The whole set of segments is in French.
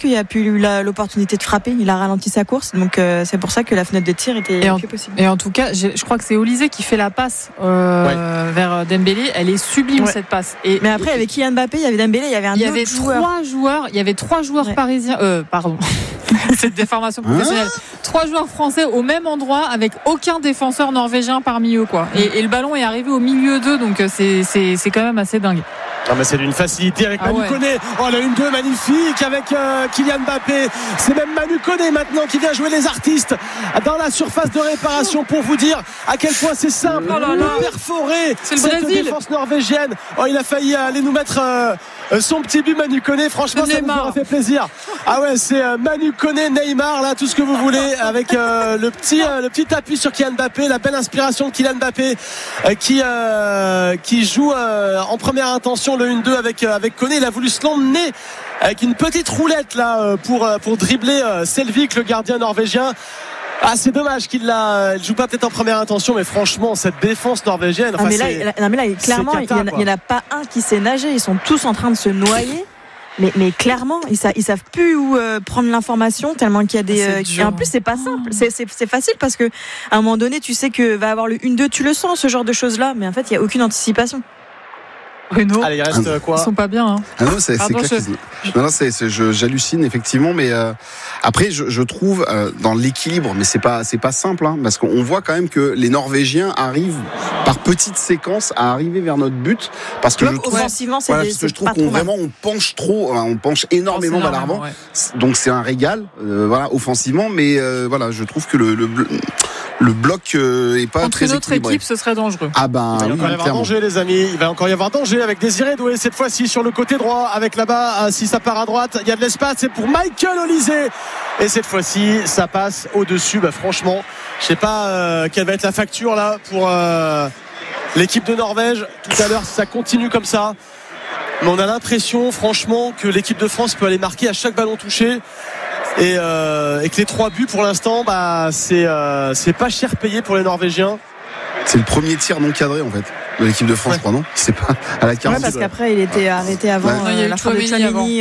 qu'il n'y a plus eu l'opportunité de frapper. Il a ralenti sa course, donc c'est pour ça que la fenêtre de tir était plus possible. Et en tout cas, je crois que c'est Olysée qui fait la passe vers Dembélé. Elle est sublime cette passe. Mais après, avec Kylian Mbappé, il y avait Dembélé, il y avait un autre joueur. Il y avait 3 joueurs parisiens. Pardon. Cette déformation professionnelle. 3 joueurs français au même endroit avec aucun défenseur norvégien parmi eux, quoi. Et le ballon est arrivé au milieu d'eux, donc c'est quand même assez dingue. Non mais c'est d'une facilité avec Manu Koné. Oh, la 1-2 magnifique avec Kylian Mbappé. C'est même Manu Koné maintenant qui vient jouer les artistes dans la surface de réparation pour vous dire à quel point c'est simple de perforer cette défense norvégienne. Oh, il a failli aller nous mettre son petit but, Manu Koné. Franchement, ça nous aura fait plaisir. Ah ouais, c'est Manu Koné, Neymar, là, tout ce que vous voulez, avec le petit appui sur Kylian Mbappé, la belle inspiration de Kylian Mbappé qui joue en première intention le 1-2 avec Koné. Il a voulu se l'emmener avec une petite roulette là pour dribbler Selvik, le gardien norvégien. Ah, c'est dommage qu'il joue pas peut-être en première intention, mais franchement cette défense norvégienne. Mais là, clairement, il n'y en a pas un qui sait nager. Ils sont tous en train de se noyer. Mais clairement, ils savent plus où prendre l'information tellement qu'il y a des. Et en plus, c'est pas simple. C'est facile parce que à un moment donné, tu sais que va avoir le 1-2, tu le sens, ce genre de choses-là. Mais en fait, il y a aucune anticipation. Bruno, allez, il reste quoi ? Ils sont pas bien. Hein. Ah non, c'est clair. J'hallucine effectivement, mais après, je trouve dans l'équilibre, mais c'est pas simple, hein, parce qu'on voit quand même que les Norvégiens arrivent par petites séquences à arriver vers notre but, parce que je trouve, offensivement, je trouve qu'on vraiment on penche énormément vers l'avant, donc c'est un régal, offensivement, mais je trouve que le bloc est pas contre très une autre équilibré. équipe, ce serait dangereux. Ah ben, il va encore y avoir danger, les amis. Il va encore y avoir danger avec Désiré Doué cette fois-ci sur le côté droit, avec là-bas, si ça part à droite, il y a de l'espace, c'est pour Michael Olysée. Et cette fois-ci, ça passe au-dessus. Franchement, je sais pas quelle va être la facture là pour l'équipe de Norvège. Tout à l'heure, ça continue comme ça. Mais on a l'impression, franchement, que l'équipe de France peut aller marquer à chaque ballon touché. Et que les 3 buts pour l'instant, c'est pas cher payé pour les Norvégiens. C'est le premier tir non cadré en fait de l'équipe de France, je crois, non ? C'est pas à la 40. Parce qu'après il était arrêté avant la fin de Tchouaméni.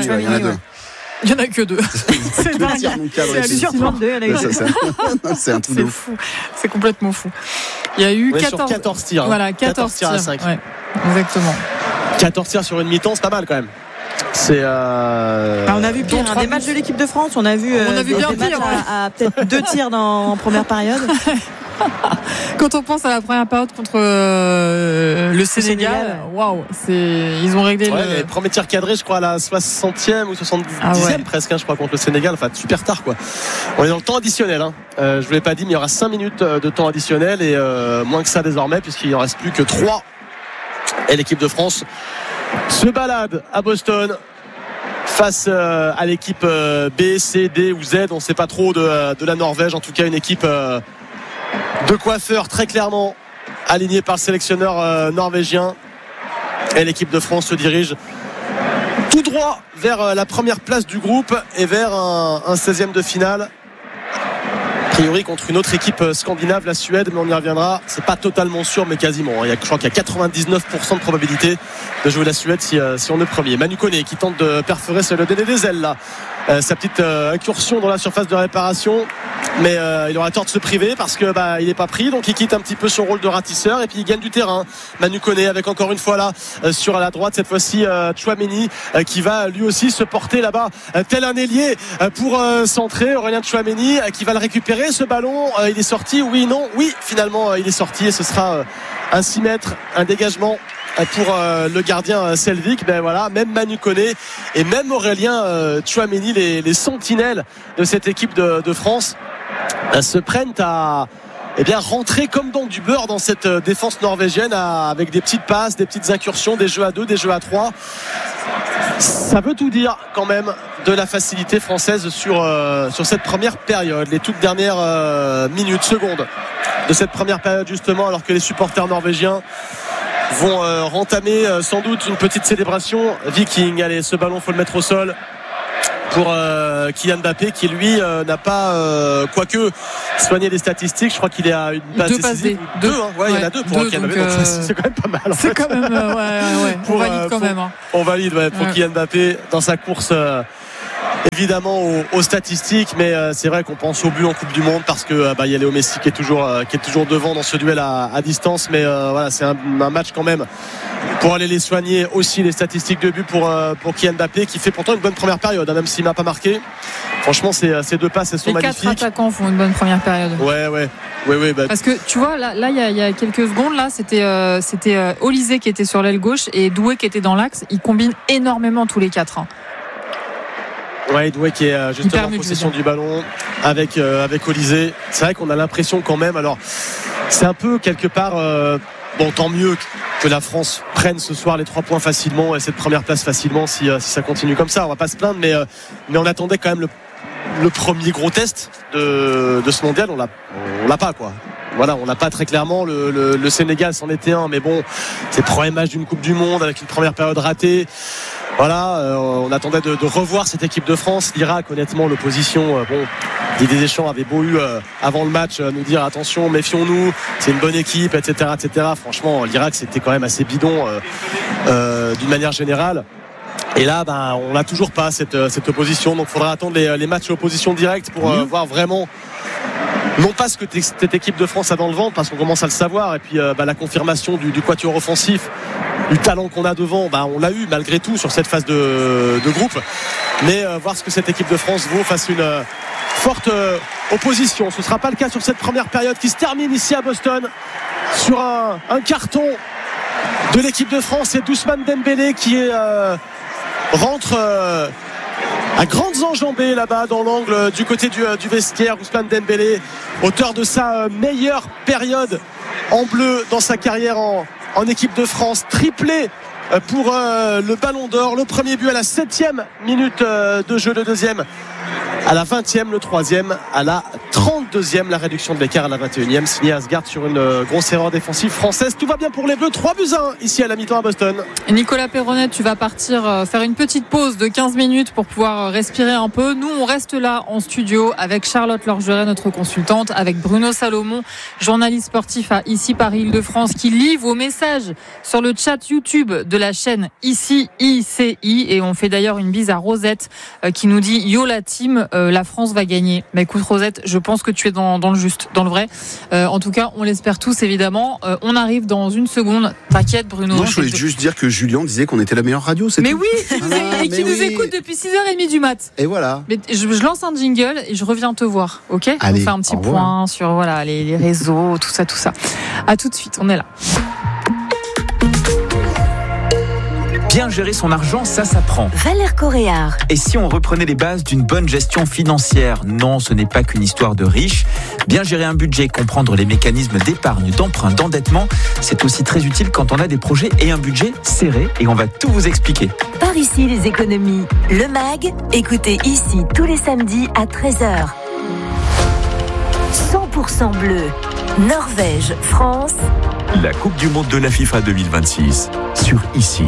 Il n'y en a que 2. C'est dingue. C'est sur 32. C'est un truc de fou. C'est complètement fou. Il y a eu 14 tirs. Voilà, 14 tirs à 5. Ouais, exactement. 14 tirs sur une mi-temps, c'est pas mal quand même. On a vu pire, des matchs de l'équipe de France. On a vu bien des matchs à peut-être 2 tirs en première période. Quand on pense à la première période contre le Sénégal, waouh, ils ont réglé le premier tir cadré, je crois, à la 60e ou 70e presque, je crois, contre le Sénégal. Enfin, super tard, quoi. On est dans le temps additionnel. Je vous l'ai pas dit, mais il y aura 5 minutes de temps additionnel et moins que ça désormais, puisqu'il n'en reste plus que 3. Et l'équipe de France se balade à Boston face à l'équipe B, C, D ou Z, on ne sait pas trop de la Norvège. En tout cas, une équipe de coiffeurs très clairement alignée par le sélectionneur norvégien. Et l'équipe de France se dirige tout droit vers la première place du groupe et vers un 16e de finale. A priori contre une autre équipe scandinave, la Suède, mais on y reviendra. C'est pas totalement sûr, mais quasiment. Je crois qu'il y a 99% de probabilité de jouer la Suède si on est premier. Manu Koné qui tente de perforer, c'est le donner des ailes là. Sa petite incursion dans la surface de réparation, mais il aura tort de se priver parce que il n'est pas pris, donc il quitte un petit peu son rôle de ratisseur et puis il gagne du terrain. Manu Koné avec encore une fois là sur la droite cette fois-ci Tchouaméni qui va lui aussi se porter là-bas tel un ailier pour centrer. Aurélien Tchouaméni qui va le récupérer, ce ballon il est sorti, oui, non, oui, finalement il est sorti et ce sera un 6 mètres, un dégagement pour le gardien Selvik. Même Manu Koné et même Aurélien Tchouaméni, les sentinelles de cette équipe de France, se prennent à rentrer comme dans du beurre dans cette défense norvégienne avec des petites passes, des petites incursions, des jeux à 2, des jeux à 3. Ça veut tout dire quand même de la facilité française sur cette première période, les toutes dernières minutes, secondes de cette première période justement, alors que les supporters norvégiens vont rentamer sans doute une petite célébration Viking. Allez, ce ballon faut le mettre au sol pour Kylian Mbappé qui lui n'a pas quoique soigné les statistiques. Je crois qu'il est à une passe décisive. Il y en a 2 pour Kylian Mbappé, donc c'est quand même pas mal. C'est quand même on valide quand même. On valide pour Kylian Mbappé dans sa course évidemment aux statistiques, mais c'est vrai qu'on pense au but en Coupe du Monde parce que y a Léo Messi qui est toujours devant dans ce duel à distance, mais voilà, c'est un match quand même pour aller les soigner aussi, les statistiques de but pour Kylian Mbappé, qui fait pourtant une bonne première période, hein, même s'il n'a pas marqué. Franchement, ces 2 passes, elles sont magnifiques. Les 4 attaquants font une bonne première période. Ouais. Parce que tu vois, là, il y a quelques secondes, là, c'était Olysée qui était sur l'aile gauche et Doué qui était dans l'axe. Ils combinent énormément tous les 4. Hein. Ouais, Doué qui est justement en possession du ballon avec Olysée. C'est vrai qu'on a l'impression quand même. Alors, c'est un peu quelque part. Tant mieux que la France prenne ce soir les 3 points facilement et cette première place facilement si ça continue comme ça. On va pas se plaindre, mais on attendait quand même le premier gros test de ce mondial. On l'a pas, quoi. Voilà, on n'a pas très clairement. Le Sénégal c'en était un, mais bon, c'est le premier match d'une Coupe du Monde avec une première période ratée. Voilà, on attendait de revoir cette équipe de France. L'Irak, honnêtement, l'opposition, Didier Deschamps avait beau eu avant le match nous dire attention, méfions-nous, c'est une bonne équipe, etc. Franchement, l'Irak, c'était quand même assez bidon d'une manière générale. Et là, on n'a toujours pas cette opposition. Donc, il faudra attendre les matchs opposition directe pour voir vraiment. Non pas ce que cette équipe de France a dans le ventre, parce qu'on commence à le savoir, et puis la confirmation du quatuor offensif, du talent qu'on a devant, on l'a eu malgré tout sur cette phase de groupe, mais voir ce que cette équipe de France vaut face à une forte opposition. Ce ne sera pas le cas sur cette première période qui se termine ici à Boston sur un carton de l'équipe de France. Et Ousmane Dembélé qui rentre à grandes enjambées là-bas dans l'angle du côté du vestiaire. Ousmane Dembélé, auteur de sa meilleure période en bleu dans sa carrière en équipe de France, triplé pour le Ballon d'Or, le premier but à la 7e minute de jeu, le deuxième à la 20e, le troisième à la 32e, la réduction de l'écart à la 21e, signé Asgard sur une grosse erreur défensive française. Tout va bien pour les Bleus, 3-1 ici à la mi-temps à Boston. Nicolas Perronnet, tu vas partir faire une petite pause de 15 minutes pour pouvoir respirer un peu. Nous, on reste là en studio avec Charlotte Lorgeret, notre consultante, avec Bruno Salomon, journaliste sportif à Ici Paris Île-de-France, qui lit vos messages sur le chat YouTube de la chaîne Ici ICI. Et on fait d'ailleurs une bise à Rosette qui nous dit Yo la team, la France va gagner. Mais écoute Rosette, je pense que tu es dans le juste, dans le vrai. En tout cas, on l'espère tous évidemment. On arrive dans une seconde. T'inquiète Bruno. Non, je voulais juste dire que Julien disait qu'on était la meilleure radio. C'est mais tout. Oui, et qui nous écoute depuis 6h30 du mat. Et voilà. Mais je lance un jingle et je reviens te voir. Ok ? Allez, on fait un petit point sur les réseaux, tout ça. À tout de suite, on est là. Bien gérer son argent, ça s'apprend. Valère Coréard. Et si on reprenait les bases d'une bonne gestion financière ? Non, ce n'est pas qu'une histoire de riches. Bien gérer un budget, comprendre les mécanismes d'épargne, d'emprunt, d'endettement, c'est aussi très utile quand on a des projets et un budget serré. Et on va tout vous expliquer. Par ici, les économies. Le MAG, écoutez ici tous les samedis à 13h. 100% bleu. Norvège, France. La Coupe du Monde de la FIFA 2026 sur Ici.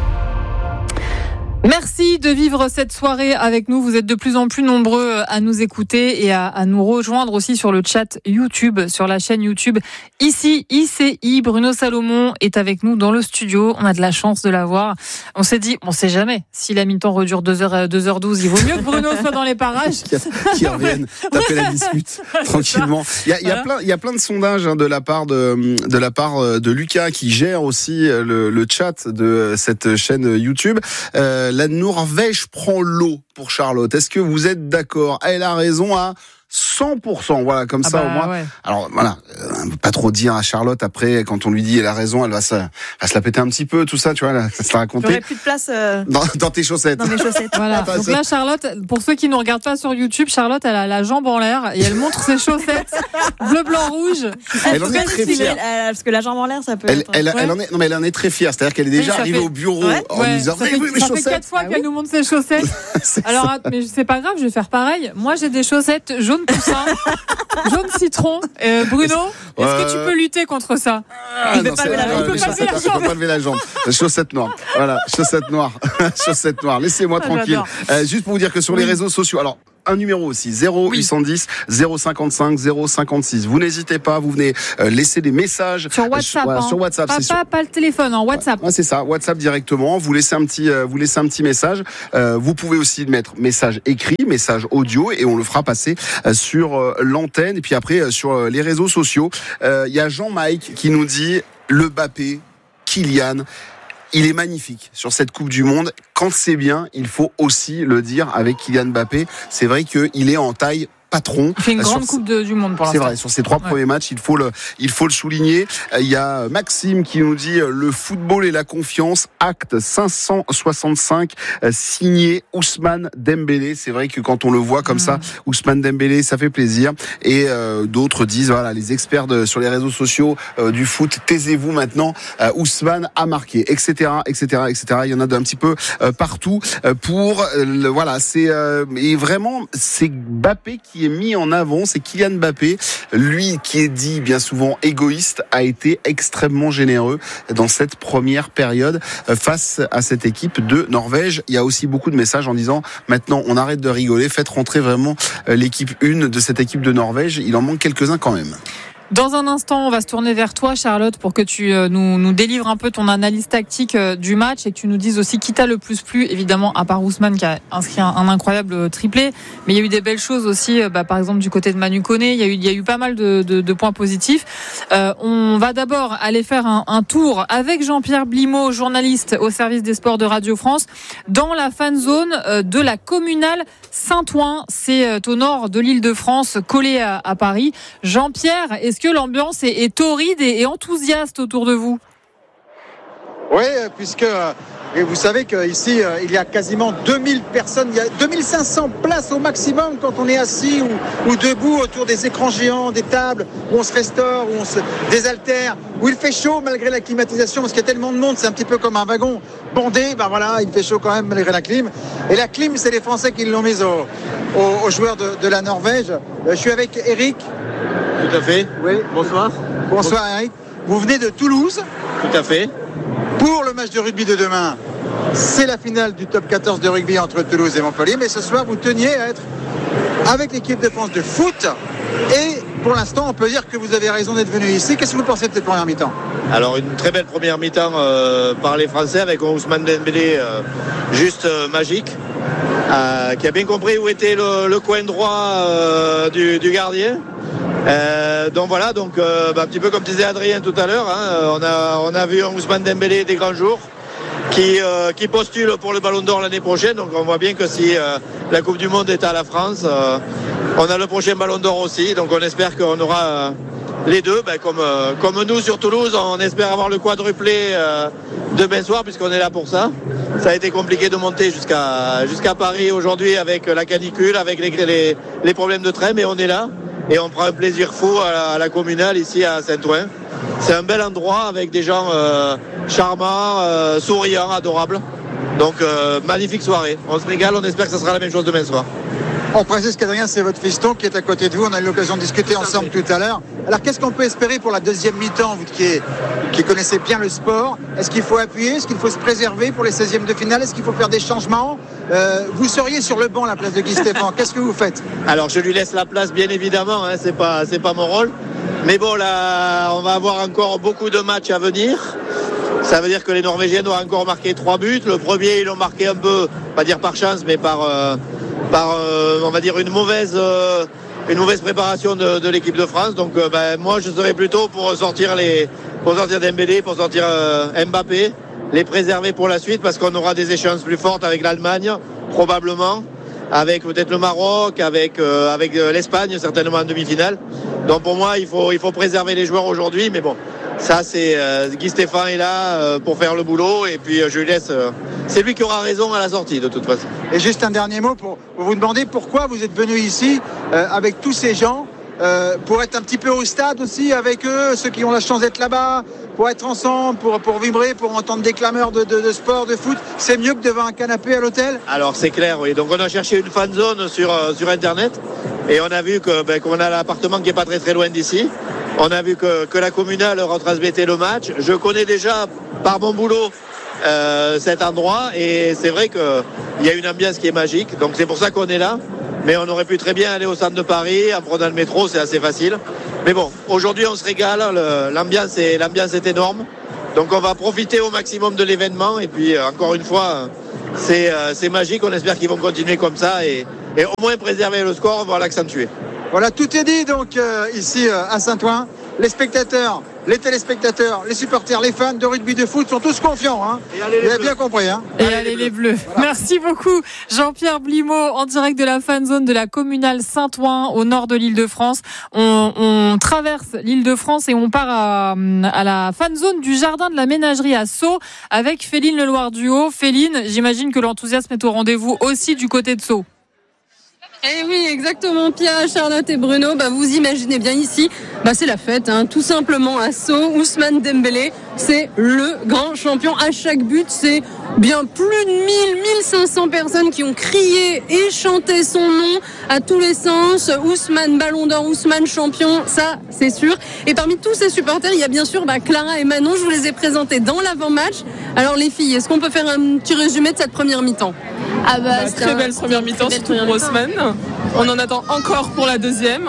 Merci de vivre cette soirée avec nous. Vous êtes de plus en plus nombreux à nous écouter et à nous rejoindre aussi sur le chat YouTube, sur la chaîne YouTube Ici ICI. Bruno Salomon est avec nous dans le studio. On a de la chance de l'avoir. On s'est dit, on sait jamais si la mi-temps redure 2h12. Il vaut mieux que Bruno soit dans les parages. Qui reviennent taper la discute tranquillement. Il y a plein de sondages de la part de Lucas qui gère aussi le chat de cette chaîne YouTube. La Norvège prend l'eau pour Charlotte. Est-ce que vous êtes d'accord ? Elle a raison à 100%. Voilà, comme ça au moins. Ouais. Alors voilà, pas trop dire à Charlotte après quand on lui dit elle a raison, elle va se la péter un petit peu, tout ça, tu vois, ça se la raconter. J'aurais plus de place dans tes chaussettes. Dans mes chaussettes. Voilà. Donc là, Charlotte, pour ceux qui ne regardent pas sur YouTube, Charlotte, elle a la jambe en l'air et elle montre ses chaussettes bleu, blanc, rouge. Elle en est très fière. Parce que la jambe en l'air, ça peut. Elle en est très fière. C'est-à-dire qu'elle est déjà arrivée au bureau en lui disant mes chaussettes. Ça fait 4 fois qu'elle nous montre ses chaussettes. Alors, mais c'est pas grave, je vais faire pareil. Moi, j'ai des chaussettes jaune poussin, jaune citron. Bruno, est-ce que tu peux lutter contre ça ? Il ne peut pas lever la jambe. Chaussettes noires. Voilà, chaussettes noires. Chaussettes noires. Laissez-moi tranquille. Juste pour vous dire que sur les réseaux sociaux, alors un numéro aussi, 0810 055 056. Vous n'hésitez pas, vous venez laisser des messages sur WhatsApp. Sur WhatsApp, pas le téléphone, en WhatsApp. Ouais, c'est ça, WhatsApp directement. Vous laissez un petit message. Vous pouvez aussi mettre message écrit, message audio, et on le fera passer sur l'antenne. Et puis après, sur les réseaux sociaux, il y a Jean-Mike qui nous dit le Mbappé, Kylian. Il est magnifique sur cette Coupe du Monde. Quand c'est bien, il faut aussi le dire avec Kylian Mbappé. C'est vrai qu'il est en taille patron. Il fait une grande Coupe du Monde pour l'instant. C'est vrai, sur ces 3 premiers matchs, il faut le souligner. Il y a Maxime qui nous dit le football et la confiance, acte 565, signé Ousmane Dembélé. C'est vrai que quand on le voit comme ça, Ousmane Dembélé, ça fait plaisir. Et d'autres disent, voilà, les experts sur les réseaux sociaux du foot, taisez-vous maintenant, Ousmane a marqué, etc., etc., etc. Il y en a un petit peu partout voilà, c'est et vraiment c'est Mbappé qui est mis en avant, c'est Kylian Mbappé, lui qui est dit bien souvent égoïste, a été extrêmement généreux dans cette première période face à cette équipe de Norvège. Il y a aussi beaucoup de messages en disant maintenant on arrête de rigoler, faites rentrer vraiment l'équipe 1 de cette équipe de Norvège, il en manque quelques-uns quand même. Dans un instant, on va se tourner vers toi, Charlotte, pour que tu nous délivres un peu ton analyse tactique du match et que tu nous dises aussi qui t'a le plus plu, évidemment, à part Ousmane qui a inscrit un incroyable triplé. Mais il y a eu des belles choses aussi, par exemple du côté de Manu Koné. Il y a eu pas mal de points positifs. On va d'abord aller faire un tour avec Jean-Pierre Blimaud, journaliste au service des sports de Radio France, dans la fan zone de la communale Saint-Ouen. C'est au nord de l'Île-de-France, collé à Paris. Jean-Pierre, est-ce que l'ambiance est torride et enthousiaste autour de vous? Oui, puisque vous savez qu'ici, il y a quasiment 2000 personnes, il y a 2500 places au maximum quand on est assis ou debout autour des écrans géants, des tables où on se restaure, où on se désaltère, où il fait chaud malgré la climatisation, parce qu'il y a tellement de monde, c'est un petit peu comme un wagon bondé, voilà, il fait chaud quand même malgré la clim. Et la clim, c'est les Français qui l'ont mise aux joueurs de la Norvège. Je suis avec Eric. Tout à fait. Oui. Bonsoir. Bonsoir Eric. Vous venez de Toulouse. Tout à fait. Pour le match de rugby de demain, c'est la finale du top 14 de rugby entre Toulouse et Montpellier. Mais ce soir, vous teniez à être avec l'équipe de France de foot. Et pour l'instant, on peut dire que vous avez raison d'être venu ici. Qu'est-ce que vous pensez de cette première mi-temps? Alors, une très belle première mi-temps par les Français avec Ousmane Dembélé juste magique. Qui a bien compris où était le coin droit du gardien. Donc voilà, un petit peu comme disait Adrien tout à l'heure, on a vu un Ousmane Dembélé des grands jours qui postule pour le Ballon d'Or l'année prochaine. Donc on voit bien que si la Coupe du Monde est à la France, on a le prochain Ballon d'Or aussi. Donc on espère qu'on aura les deux, comme nous sur Toulouse, on espère avoir le quadruplé demain soir puisqu'on est là pour ça. Ça a été compliqué de monter jusqu'à Paris aujourd'hui avec la canicule, avec les problèmes de train, mais on est là. Et on prend un plaisir fou à la communale ici à Saint-Ouen. C'est un bel endroit avec des gens charmants, souriants, adorables. Donc magnifique soirée. On se régale, on espère que ça sera la même chose demain soir. On précise qu'Adrien, c'est votre fiston qui est à côté de vous. On a eu l'occasion de discuter ensemble tout à l'heure. Alors qu'est-ce qu'on peut espérer pour la deuxième mi-temps, vous qui connaissez bien le sport? Est-ce qu'il faut appuyer? Est-ce qu'il faut se préserver pour les 16e de finale? Est-ce qu'il faut faire des changements? Vous seriez sur le banc à la place de Guy Stéphane. Qu'est-ce que vous faites? Alors je lui laisse la place bien évidemment, c'est pas mon rôle. Mais bon là, on va avoir encore beaucoup de matchs à venir. Ça veut dire que les Norvégiens doivent encore marquer 3 buts. Le premier, ils l'ont marqué un peu, pas dire par chance, mais par on va dire une mauvaise préparation de l'équipe de France. Donc moi je serais plutôt pour sortir Dembélé, pour sortir Mbappé, les préserver pour la suite parce qu'on aura des échéances plus fortes avec l'Allemagne probablement, avec peut-être le Maroc, avec l'Espagne certainement en demi-finale. Donc pour moi il faut préserver les joueurs aujourd'hui, mais bon, ça c'est Guy Stéphane est là pour faire le boulot et puis je lui laisse. C'est lui qui aura raison à la sortie de toute façon. Et juste un dernier mot pour vous demander pourquoi vous êtes venu ici avec tous ces gens pour être un petit peu au stade aussi avec eux, ceux qui ont la chance d'être là-bas, pour être ensemble, pour vibrer, pour entendre des clameurs de sport, de foot. C'est mieux que devant un canapé à l'hôtel? Alors c'est clair, oui. Donc on a cherché une fan zone sur Internet et on a vu qu'on a l'appartement qui est pas très très loin d'ici. On a vu que la communale retransmettait le match. Je connais déjà par mon boulot cet endroit et c'est vrai qu'il y a une ambiance qui est magique. Donc c'est pour ça qu'on est là. Mais on aurait pu très bien aller au centre de Paris, en prenant le métro, c'est assez facile. Mais bon, aujourd'hui on se régale, l'ambiance est énorme. Donc on va profiter au maximum de l'événement. Et puis encore une fois, c'est magique. On espère qu'ils vont continuer comme ça et au moins préserver le score, voire l'accentuer. Voilà, tout est dit donc ici à Saint-Ouen. Les spectateurs, les téléspectateurs, les supporters, les fans de rugby de foot sont tous confiants. Hein. Vous avez bien compris. Hein. Et allez les Bleus. Voilà. Merci beaucoup Jean-Pierre Blimaud en direct de la fan zone de la communale Saint-Ouen au nord de l'Île-de-France. On traverse l'Île-de-France et on part à la fan zone du jardin de la ménagerie à Sceaux avec Féline Leloir-Duhaut. Féline, j'imagine que l'enthousiasme est au rendez-vous aussi du côté de Sceaux. Eh oui, exactement, Pia, Charlotte et Bruno. Vous imaginez bien ici, c'est la fête, hein, tout simplement à Sceaux. Ousmane Dembélé, c'est le grand champion. À chaque but, c'est bien plus de 1500 personnes qui ont crié et chanté son nom à tous les sens. Ousmane Ballon d'Or, Ousmane champion, ça c'est sûr. Et parmi tous ces supporters, il y a bien sûr Clara et Manon. Je vous les ai présentés dans l'avant-match. Alors les filles, est-ce qu'on peut faire un petit résumé de cette première mi-temps ? Très belle première mi-temps, surtout pour Ousmane. On en attend encore pour la deuxième.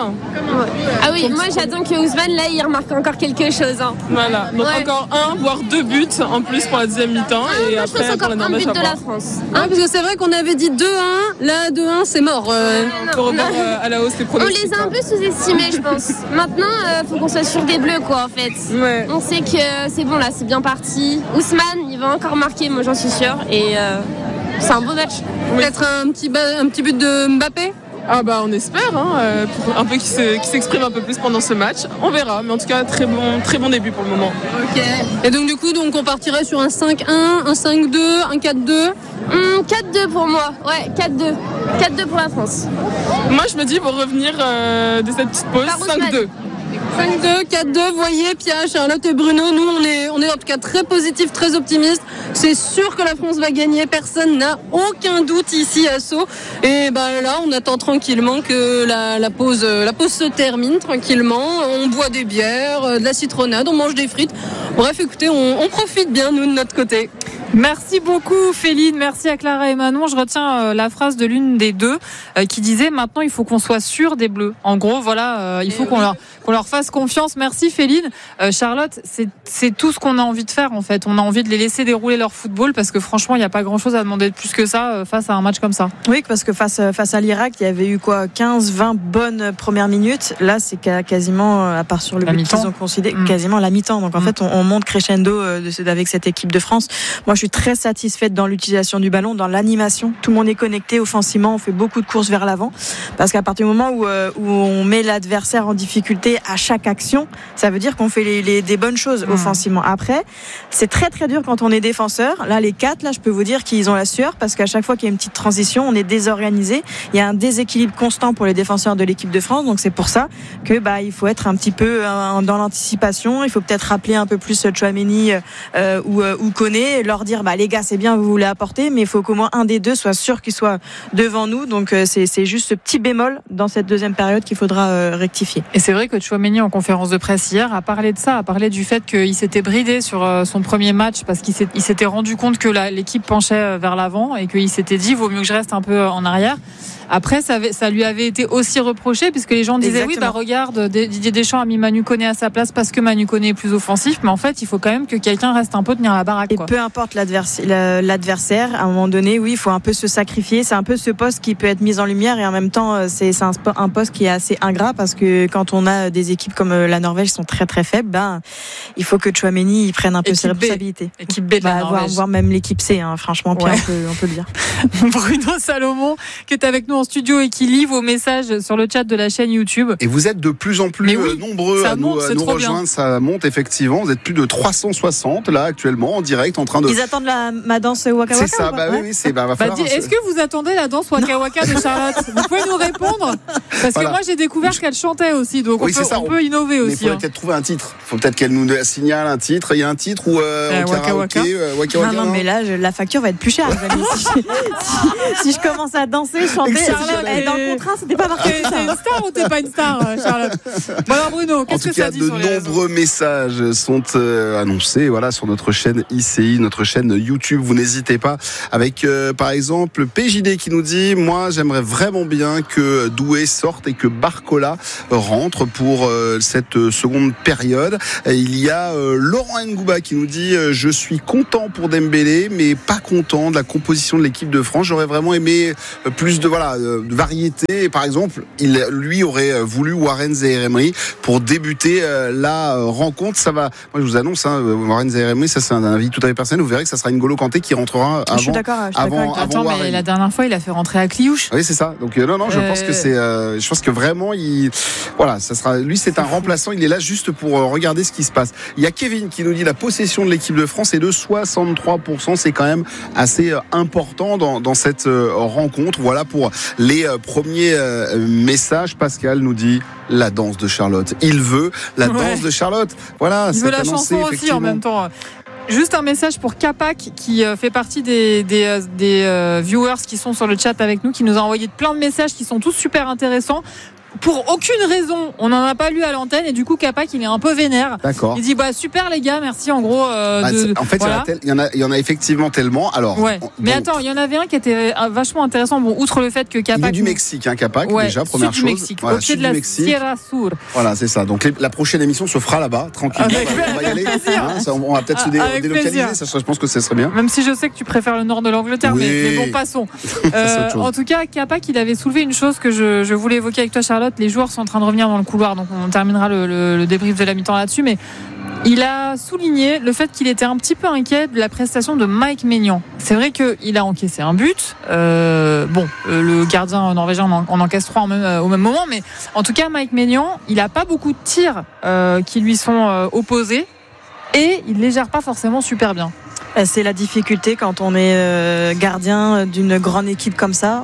Ah oui, moi j'attends que Ousmane là il remarque encore quelque chose. Hein. Voilà, donc encore 1 voire 2 buts en plus pour la deuxième mi-temps. Et moi, après je pense encore un but de la France. Parce que c'est vrai qu'on avait dit 2-1, là 2-1 c'est mort. On peut revoir à la hausse les pronostics. On les a un peu sous-estimés je pense. Maintenant faut qu'on soit sûr des Bleus quoi en fait. Ouais. On sait que c'est bon là, c'est bien parti. Ousmane il va encore marquer, moi j'en suis sûre. Et c'est un beau match. Peut-être un petit but de Mbappé ? On espère, hein, un peu qui s'exprime un peu plus pendant ce match. On verra, mais en tout cas très bon début pour le moment. Ok. Et donc du coup on partirait sur un 5-1, un 5-2, un 4-2. 4-2 pour moi. Ouais, 4-2. 4-2 pour la France. Moi je me dis pour revenir de cette petite pause, 5-2. 5-2, 4-2, voyez Pia, Charlotte et Bruno, nous on est en tout cas très positifs, très optimistes. C'est sûr que la France va gagner, personne n'a aucun doute ici à Sceaux. Et là on attend tranquillement que la pause se termine tranquillement. On boit des bières, de la citronnade, on mange des frites. Bref, écoutez, on profite bien nous de notre côté. Merci beaucoup Féline, merci à Clara et Manon. Je retiens la phrase de l'une des deux qui disait maintenant il faut qu'on soit sûr des Bleus. En gros voilà, il faut qu'on leur fasse confiance. Merci Féline. Charlotte, c'est tout ce qu'on a envie de faire en fait. On a envie de les laisser dérouler leur football parce que franchement il n'y a pas grand chose à demander de plus que ça face à un match comme ça. Oui, parce que face à l'Irak il y avait eu 15-20 bonnes premières minutes. Là c'est quasiment, à part sur le but qu'ils ont concédé, quasiment la mi-temps. Donc en fait on monte crescendo avec cette équipe de France. Moi je suis très satisfaite dans l'utilisation du ballon, dans l'animation. Tout le monde est connecté offensivement, on fait beaucoup de courses vers l'avant. Parce qu'à partir du moment où on met l'adversaire en difficulté à chaque action, ça veut dire qu'on fait des bonnes choses offensivement. Après, c'est très très dur quand on est défenseur. Là, les 4, je peux vous dire qu'ils ont la sueur parce qu'à chaque fois qu'il y a une petite transition, on est désorganisé. Il y a un déséquilibre constant pour les défenseurs de l'équipe de France. Donc c'est pour ça que il faut être un petit peu dans l'anticipation. Il faut peut-être rappeler un peu plus Tchouaméni ou Koné, leur dire les gars c'est bien vous voulez apporter mais il faut qu'au moins un des deux soit sûr qu'il soit devant nous, donc c'est juste ce petit bémol dans cette deuxième période qu'il faudra rectifier. Et c'est vrai que Tchouaméni en conférence de presse hier a parlé de ça, a parlé du fait qu'il s'était bridé sur son premier match parce qu'il s'était rendu compte que l'équipe penchait vers l'avant et qu'il s'était dit vaut mieux que je reste un peu en arrière. Après, ça lui avait été aussi reproché puisque les gens disaient exactement. Regarde, Didier Deschamps a mis Manu Koné à sa place parce que Manu Koné est plus offensif, mais en fait il faut quand même que quelqu'un reste un peu tenir la baraque. Et peu importe l'adversaire, à un moment donné, oui, il faut un peu se sacrifier. C'est un peu ce poste qui peut être mis en lumière et en même temps c'est un poste qui est assez ingrat parce que quand on a des équipes comme la Norvège qui sont très très faibles, il faut que Tchouaméni prenne un peu ses responsabilités. Équipe B de la Norvège. Voire même l'équipe C, franchement, Pierre, on peut le dire. Bruno Salomon qui est avec nous en studio et qui lit vos messages sur le chat de la chaîne YouTube. Et vous êtes de plus en plus nombreux à nous rejoindre. Ça monte effectivement. Vous êtes plus de 360 là actuellement en direct en train de. Ils attendent ma danse Waka Waka. C'est ça. Va falloir. Est-ce que vous attendez la danse Waka Waka de Charlotte? Vous pouvez nous répondre parce que moi j'ai découvert qu'elle chantait aussi, donc on peut innover aussi. Mais il faudrait peut-être trouver un titre. Il faut peut-être qu'elle nous signale un titre. Il y a un titre où Waka Waka. Non, mais là la facture va être plus chère. Si je commence à danser, chanter. Dans le contrat, c'était pas marqué. T'es une star ou t'es pas une star, Charlotte? Bon alors Bruno, qu'est-ce que ça dit sur les réseaux? De nombreux messages sont annoncés sur notre chaîne ICI, notre chaîne chaîne YouTube. Vous n'hésitez pas. Avec par exemple PJD qui nous dit: moi j'aimerais vraiment bien que Doué sorte et que Barcola rentre pour cette seconde période. Il y a Laurent Ngouba qui nous dit: je suis content pour Dembélé mais pas content de la composition de l'équipe de France. J'aurais vraiment aimé plus de variété. Par exemple, lui aurait voulu Warren Zaïre-Emery pour débuter la rencontre. Ça va. Moi je vous annonce, Warren Zaïre-Emery, ça c'est un avis tout à fait personnel. Vous verrez que ça sera N'Golo Kanté qui rentrera avant. Je suis d'accord. Attends, mais la dernière fois il a fait rentrer à Cliouche. Oui, c'est ça. Donc non, je pense que c'est, je pense que vraiment ça sera. Lui, c'est un remplaçant. Il est là juste pour regarder ce qui se passe. Il y a Kevin qui nous dit: la possession de l'équipe de France est de 63%. C'est quand même assez important dans cette rencontre. Voilà pour les premiers messages. Pascal nous dit: la danse de Charlotte. Il veut la danse de Charlotte. Voilà. Il veut la chanson aussi en même temps. Juste un message pour Capac qui fait partie des viewers qui sont sur le chat avec nous, qui nous a envoyé plein de messages qui sont tous super intéressants. Pour aucune raison, on n'en a pas lu à l'antenne et du coup Capac il est un peu vénère. D'accord. Il dit super les gars, merci en gros. En fait, voilà. il y en a effectivement tellement. Alors. Ouais. Mais attends, il y en avait un qui était vachement intéressant. Bon, outre le fait que Capac. Il est du Mexique, Capac déjà première chose. Du Mexique, au pied de la Sierra Sur. Voilà, c'est ça. Donc la prochaine émission se fera là-bas, tranquillement. On va y aller. On va peut-être se délocaliser. Ça, je pense que ce serait bien. Même si je sais que tu préfères le nord de l'Angleterre, mais bon, passons. En tout cas, Capac il avait soulevé une chose que je voulais évoquer avec toi, Charlotte. Les joueurs sont en train de revenir dans le couloir, donc on terminera le débrief de la mi-temps là-dessus, mais il a souligné le fait qu'il était un petit peu inquiet de la prestation de Mike Maignan. C'est vrai qu'il a encaissé un but, le gardien norvégien en encaisse 3 au même moment, mais en tout cas Mike Maignan, il n'a pas beaucoup de tirs qui lui sont opposés et il ne les gère pas forcément super bien. C'est la difficulté quand on est gardien d'une grande équipe comme ça.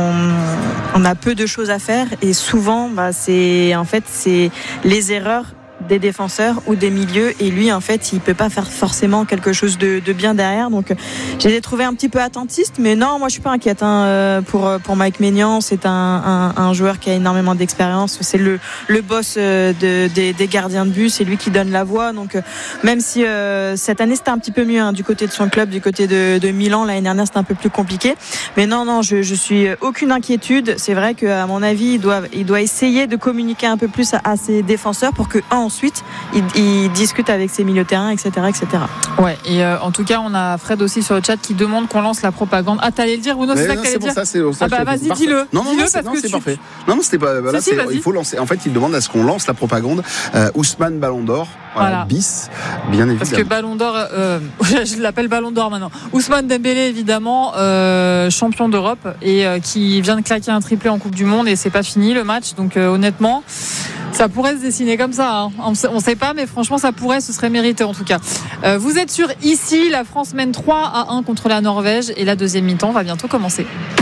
On a peu de choses à faire et souvent, c'est les erreurs des défenseurs ou des milieux et lui en fait il peut pas faire forcément quelque chose de bien derrière, donc j'ai trouvé un petit peu attentiste, mais non, moi je suis pas inquiète pour Mike Maignan. C'est un joueur qui a énormément d'expérience, c'est le boss des gardiens de but, c'est lui qui donne la voix, donc même si cette année c'était un petit peu mieux du côté de son club, du côté de Milan, l'année dernière c'était un peu plus compliqué, mais non je suis aucune inquiétude. C'est vrai qu'à mon avis il doit essayer de communiquer un peu plus à ses défenseurs pour que ensuite il discute avec ses milieux de terrain, etc. Ouais, et en tout cas on a Fred aussi sur le chat qui demande qu'on lance la propagande. Ah, t'allais le dire, Bruno? C'est ça que t'allais dire? Vas-y, dis-le. Non, c'est parfait. Non, c'était pas. Là, il faut lancer. En fait, il demande à ce qu'on lance la propagande. Ousmane Ballon d'Or, bis, bien évidemment. Parce que Ballon d'Or, je l'appelle Ballon d'Or maintenant. Ousmane Dembélé, évidemment, champion d'Europe et qui vient de claquer un triplé en Coupe du Monde, et c'est pas fini le match. Donc honnêtement, ça pourrait se dessiner comme ça. On sait pas, mais franchement, ça pourrait, ce serait mérité en tout cas. Vous êtes sur Ici, la France mène 3-1 contre la Norvège et la deuxième mi-temps va bientôt commencer.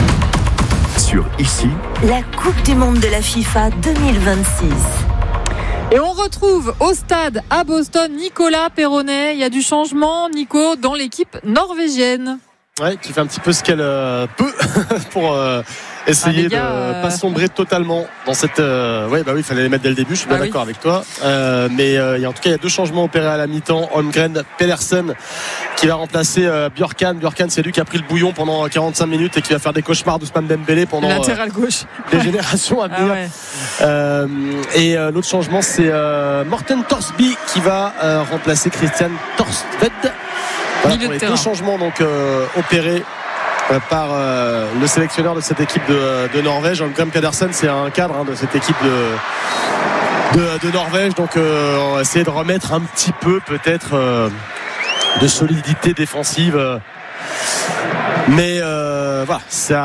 Sur Ici, la Coupe du Monde de la FIFA 2026. Et on retrouve au stade à Boston Nicolas Perronnet. Il y a du changement, Nico, dans l'équipe norvégienne. Ouais, qui fait un petit peu ce qu'elle peut pour essayer de pas sombrer totalement dans cette. Oui, il fallait les mettre dès le début. Je suis bien d'accord avec toi. Mais en tout cas, il y a deux changements opérés à la mi-temps. Holmgren Pedersen qui va remplacer Bjorkan. Bjorkan, c'est lui qui a pris le bouillon pendant 45 minutes et qui va faire des cauchemars d'Ousmane Dembélé pendant latéral gauche des générations à venir. Et l'autre changement, c'est Morten Thorsby qui va remplacer Christian Thorsved. Voilà pour les deux changements donc opérés par le sélectionneur de cette équipe de Norvège. Holmgren Pedersen, c'est un cadre de cette équipe de Norvège, donc on va essayer de remettre un petit peu peut-être de solidité défensive, mais voilà,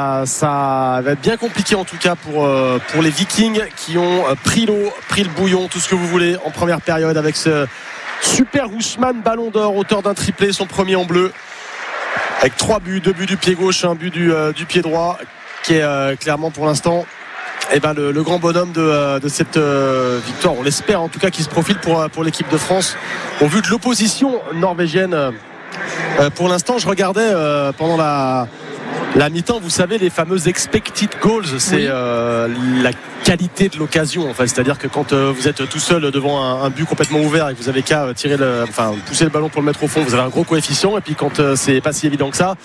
ça va être bien compliqué en tout cas pour les Vikings qui ont pris le bouillon, tout ce que vous voulez en première période avec ce super Ousmane Ballon d'Or, auteur d'un triplé, son premier en bleu, avec 3 buts, 2 buts du pied gauche, 1 but du pied droit, qui est clairement pour l'instant le grand bonhomme de cette victoire. On l'espère en tout cas, qu'il se profile pour l'équipe de France au vu de l'opposition norvégienne. Pour l'instant, je regardais pendant La mi-temps, vous savez, les fameux expected goals, c'est la qualité de l'occasion. Enfin, c'est-à-dire que quand vous êtes tout seul devant un but complètement ouvert et que vous avez qu'à pousser le ballon pour le mettre au fond, vous avez un gros coefficient. Et puis quand c'est pas si évident que ça,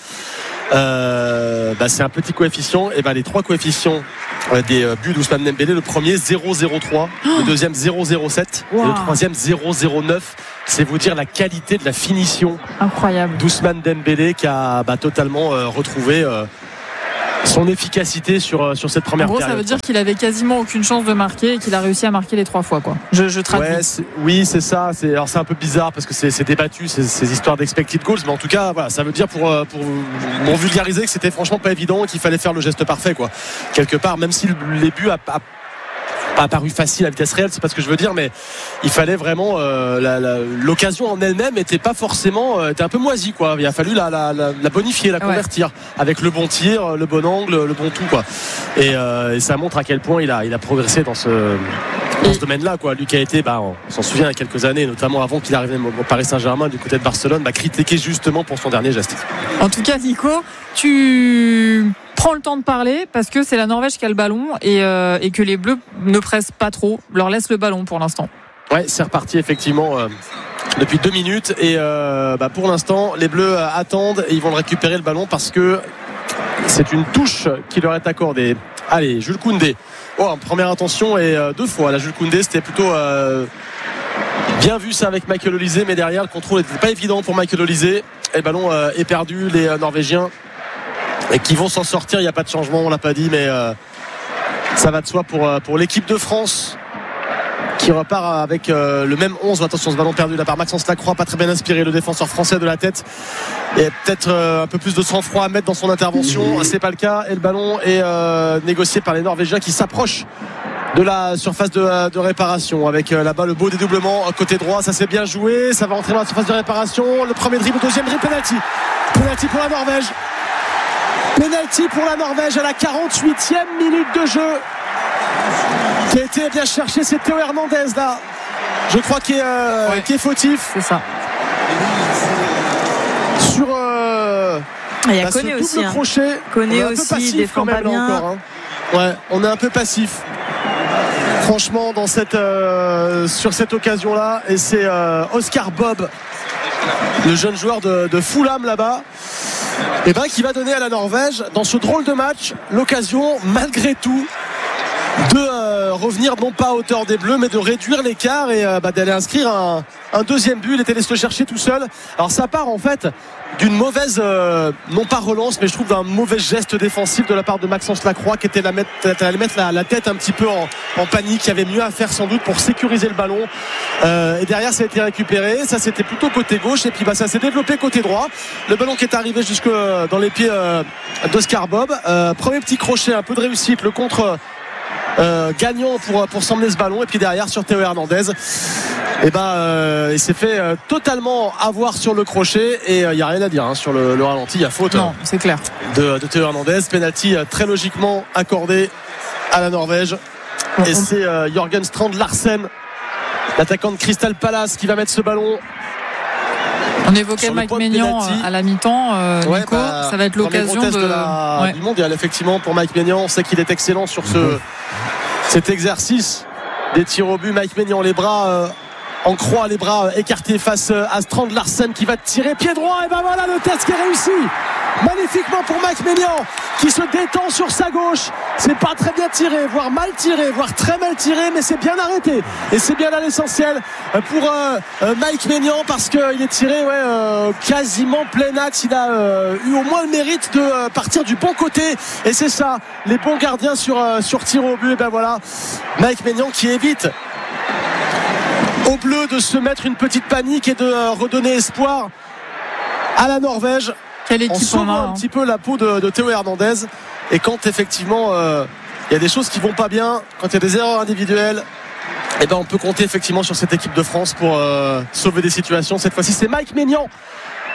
c'est un petit coefficient. Et les 3 coefficients des buts d'Ousmane Dembélé, le premier 0,03, le deuxième 0,07 et le troisième 0,09. C'est vous dire la qualité de la finition incroyable d'Ousmane Dembélé qui a totalement retrouvé son efficacité sur cette première période. Ça veut dire qu'il avait quasiment aucune chance de marquer et qu'il a réussi à marquer les 3 fois, quoi. Je traduis. Oui, c'est ça. Alors c'est un peu bizarre parce que c'est débattu ces histoires d'expected goals, mais en tout cas, ça veut dire pour vulgariser que c'était franchement pas évident et qu'il fallait faire le geste parfait, quoi. Quelque part, même si les buts a pas apparu facile à vitesse réelle, c'est pas ce que je veux dire, mais il fallait vraiment l'occasion en elle-même était pas forcément était un peu moisie, quoi. Il a fallu la bonifier, la convertir avec le bon tir, le bon angle, le bon tout, quoi. Et ça montre à quel point il a progressé dans ce domaine-là, quoi. Lui qui a été, on s'en souvient il y a quelques années, notamment avant qu'il arrive au Paris Saint-Germain du côté de Barcelone, critiqué justement pour son dernier geste. En tout cas, Nico, tu prends le temps de parler parce que c'est la Norvège qui a le ballon et que les Bleus ne pressent pas trop, leur laissent le ballon pour l'instant. Ouais, c'est reparti effectivement depuis 2 minutes et pour l'instant les Bleus attendent et ils vont le récupérer le ballon parce que c'est une touche qui leur est accordée. Allez, Jules Koundé. En première intention et 2 fois. Là, Jules Koundé, c'était plutôt bien vu ça avec Michael Olise, mais derrière le contrôle n'était pas évident pour Michael Olise et le ballon est perdu. Les Norvégiens et qui vont s'en sortir, il n'y a pas de changement, on l'a pas dit, mais ça va de soi pour l'équipe de France qui repart avec le même 11. Attention, ce ballon perdu là par Maxence Lacroix, pas très bien inspiré, le défenseur français de la tête, et peut-être un peu plus de sang-froid à mettre dans son intervention. C'est pas le cas et le ballon est négocié par les Norvégiens qui s'approchent de la surface de réparation avec là-bas le beau dédoublement côté droit. Ça s'est bien joué, ça va entrer dans la surface de réparation. Le premier dribble, le deuxième dribble, penalty pour la Norvège. Penalty pour la Norvège à la 48e minute de jeu. Qui a été bien cherché, c'est Théo Hernandez là. Je crois qui est fautif. C'est ça. Sur il y a Koné aussi. Crochet. Koné aussi défend pas bien. Encore, Ouais, on est un peu passif. Franchement, sur cette occasion-là, et c'est Oscar Bob, le jeune joueur de Fulham là-bas, qui va donner à la Norvège, dans ce drôle de match, l'occasion, malgré tout, de revenir non pas à hauteur des Bleus, mais de réduire l'écart et d'aller inscrire un deuxième but. Il était allé se le chercher tout seul. Alors ça part en fait d'une mauvaise, non pas relance, mais je trouve d'un mauvais geste défensif de la part de Maxence Lacroix, qui était allé mettre la tête un petit peu en panique. Il y avait mieux à faire sans doute pour sécuriser le ballon. Et derrière ça a été récupéré. Ça c'était plutôt côté gauche et puis ça s'est développé côté droit. Le ballon qui est arrivé jusque dans les pieds d'Oscar Bob. Premier petit crochet, un peu de réussite, le contre gagnant pour s'emmener ce ballon, et puis derrière sur Théo Hernandez il s'est fait totalement avoir sur le crochet et il n'y a rien à dire sur le ralenti, il y a faute. Non, c'est clair, de Théo Hernandez. Penalty très logiquement accordé à la Norvège et c'est Jørgen Strand Larsen, l'attaquant de Crystal Palace, qui va mettre ce ballon. On évoquait Mike Maignan à la mi-temps, Nico, ça va être l'occasion du mondial effectivement pour Mike Maignan. On sait qu'il est excellent sur cet exercice des tirs au but. Mike Maignan, les bras en croix, les bras écartés face à Strand Larsen qui va tirer pied droit, et voilà le test qui est réussi magnifiquement pour Mike Maignan, qui se détend sur sa gauche. C'est pas très bien tiré, voire mal tiré, voire très mal tiré, mais c'est bien arrêté et c'est bien là l'essentiel pour Mike Maignan, parce qu'il est tiré quasiment plein axe. Il a eu au moins le mérite de partir du bon côté, et c'est ça, les bons gardiens sur tir au but. Et voilà Mike Maignan qui évite aux Bleus de se mettre une petite panique et de redonner espoir à la Norvège. Quelle équipe en sauvant un petit peu la peau de Théo Hernandez. Et quand effectivement il y a des choses qui vont pas bien, quand il y a des erreurs individuelles, on peut compter effectivement sur cette équipe de France pour sauver des situations. Cette fois-ci c'est Mike Maignan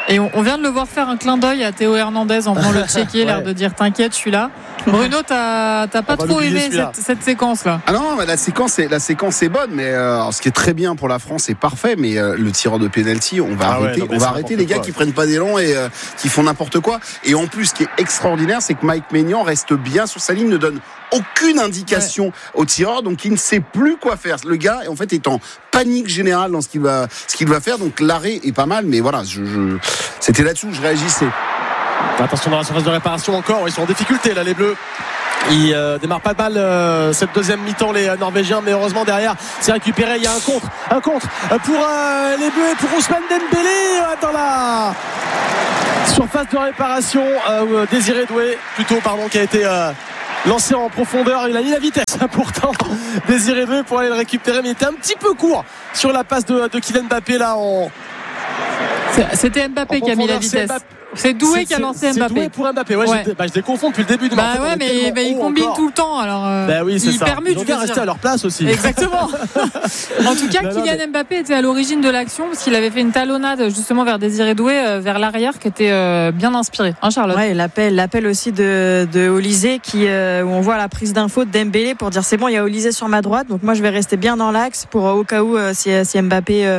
Et on vient de le voir faire un clin d'œil à Théo Hernandez en venant le checker, l'air de dire t'inquiète, je suis là. Bruno, t'as pas trop aimé cette séquence-là? Ah non, la séquence est bonne, mais ce qui est très bien pour la France, c'est parfait. Mais le tireur de penalty, on va arrêter les gars qui prennent pas d'élan et qui font n'importe quoi. Et en plus, ce qui est extraordinaire, c'est que Mike Maignan reste bien sur sa ligne, ne donne aucune indication au tireur, donc il ne sait plus quoi faire. Le gars, en fait, est en panique générale dans ce qu'il va faire. Donc l'arrêt est pas mal, mais voilà, c'était là-dessus où je réagissais. Attention dans la surface de réparation encore, ils sont en difficulté là les Bleus. Ils démarrent pas de balle cette deuxième mi-temps les Norvégiens, mais heureusement derrière c'est récupéré. Il y a un contre pour les Bleus et pour Ousmane Dembélé dans la surface de réparation. Désiré Doué qui a été lancé en profondeur. Il a mis la vitesse pourtant Désiré Doué pour aller le récupérer, mais il était un petit peu court sur la passe de Kylian Mbappé là. C'était Mbappé qui a mis la vitesse. C'est Doué qui a lancé Mbappé. C'est Doué pour Mbappé. Je les confonds depuis le début de match. Mais il combine tout le temps. Alors, il permute. Ils ont bien resté à leur place aussi. Exactement. En tout cas, Kylian Mbappé était à l'origine de l'action parce qu'il avait fait une talonnade justement vers Désiré Doué, vers l'arrière, qui était bien inspiré. Hein, Charlotte? Ouais, l'appel aussi de Olysée où on voit la prise d'info de Dembélé pour dire c'est bon, il y a Olysée sur ma droite, donc moi je vais rester bien dans l'axe pour au cas où si Mbappé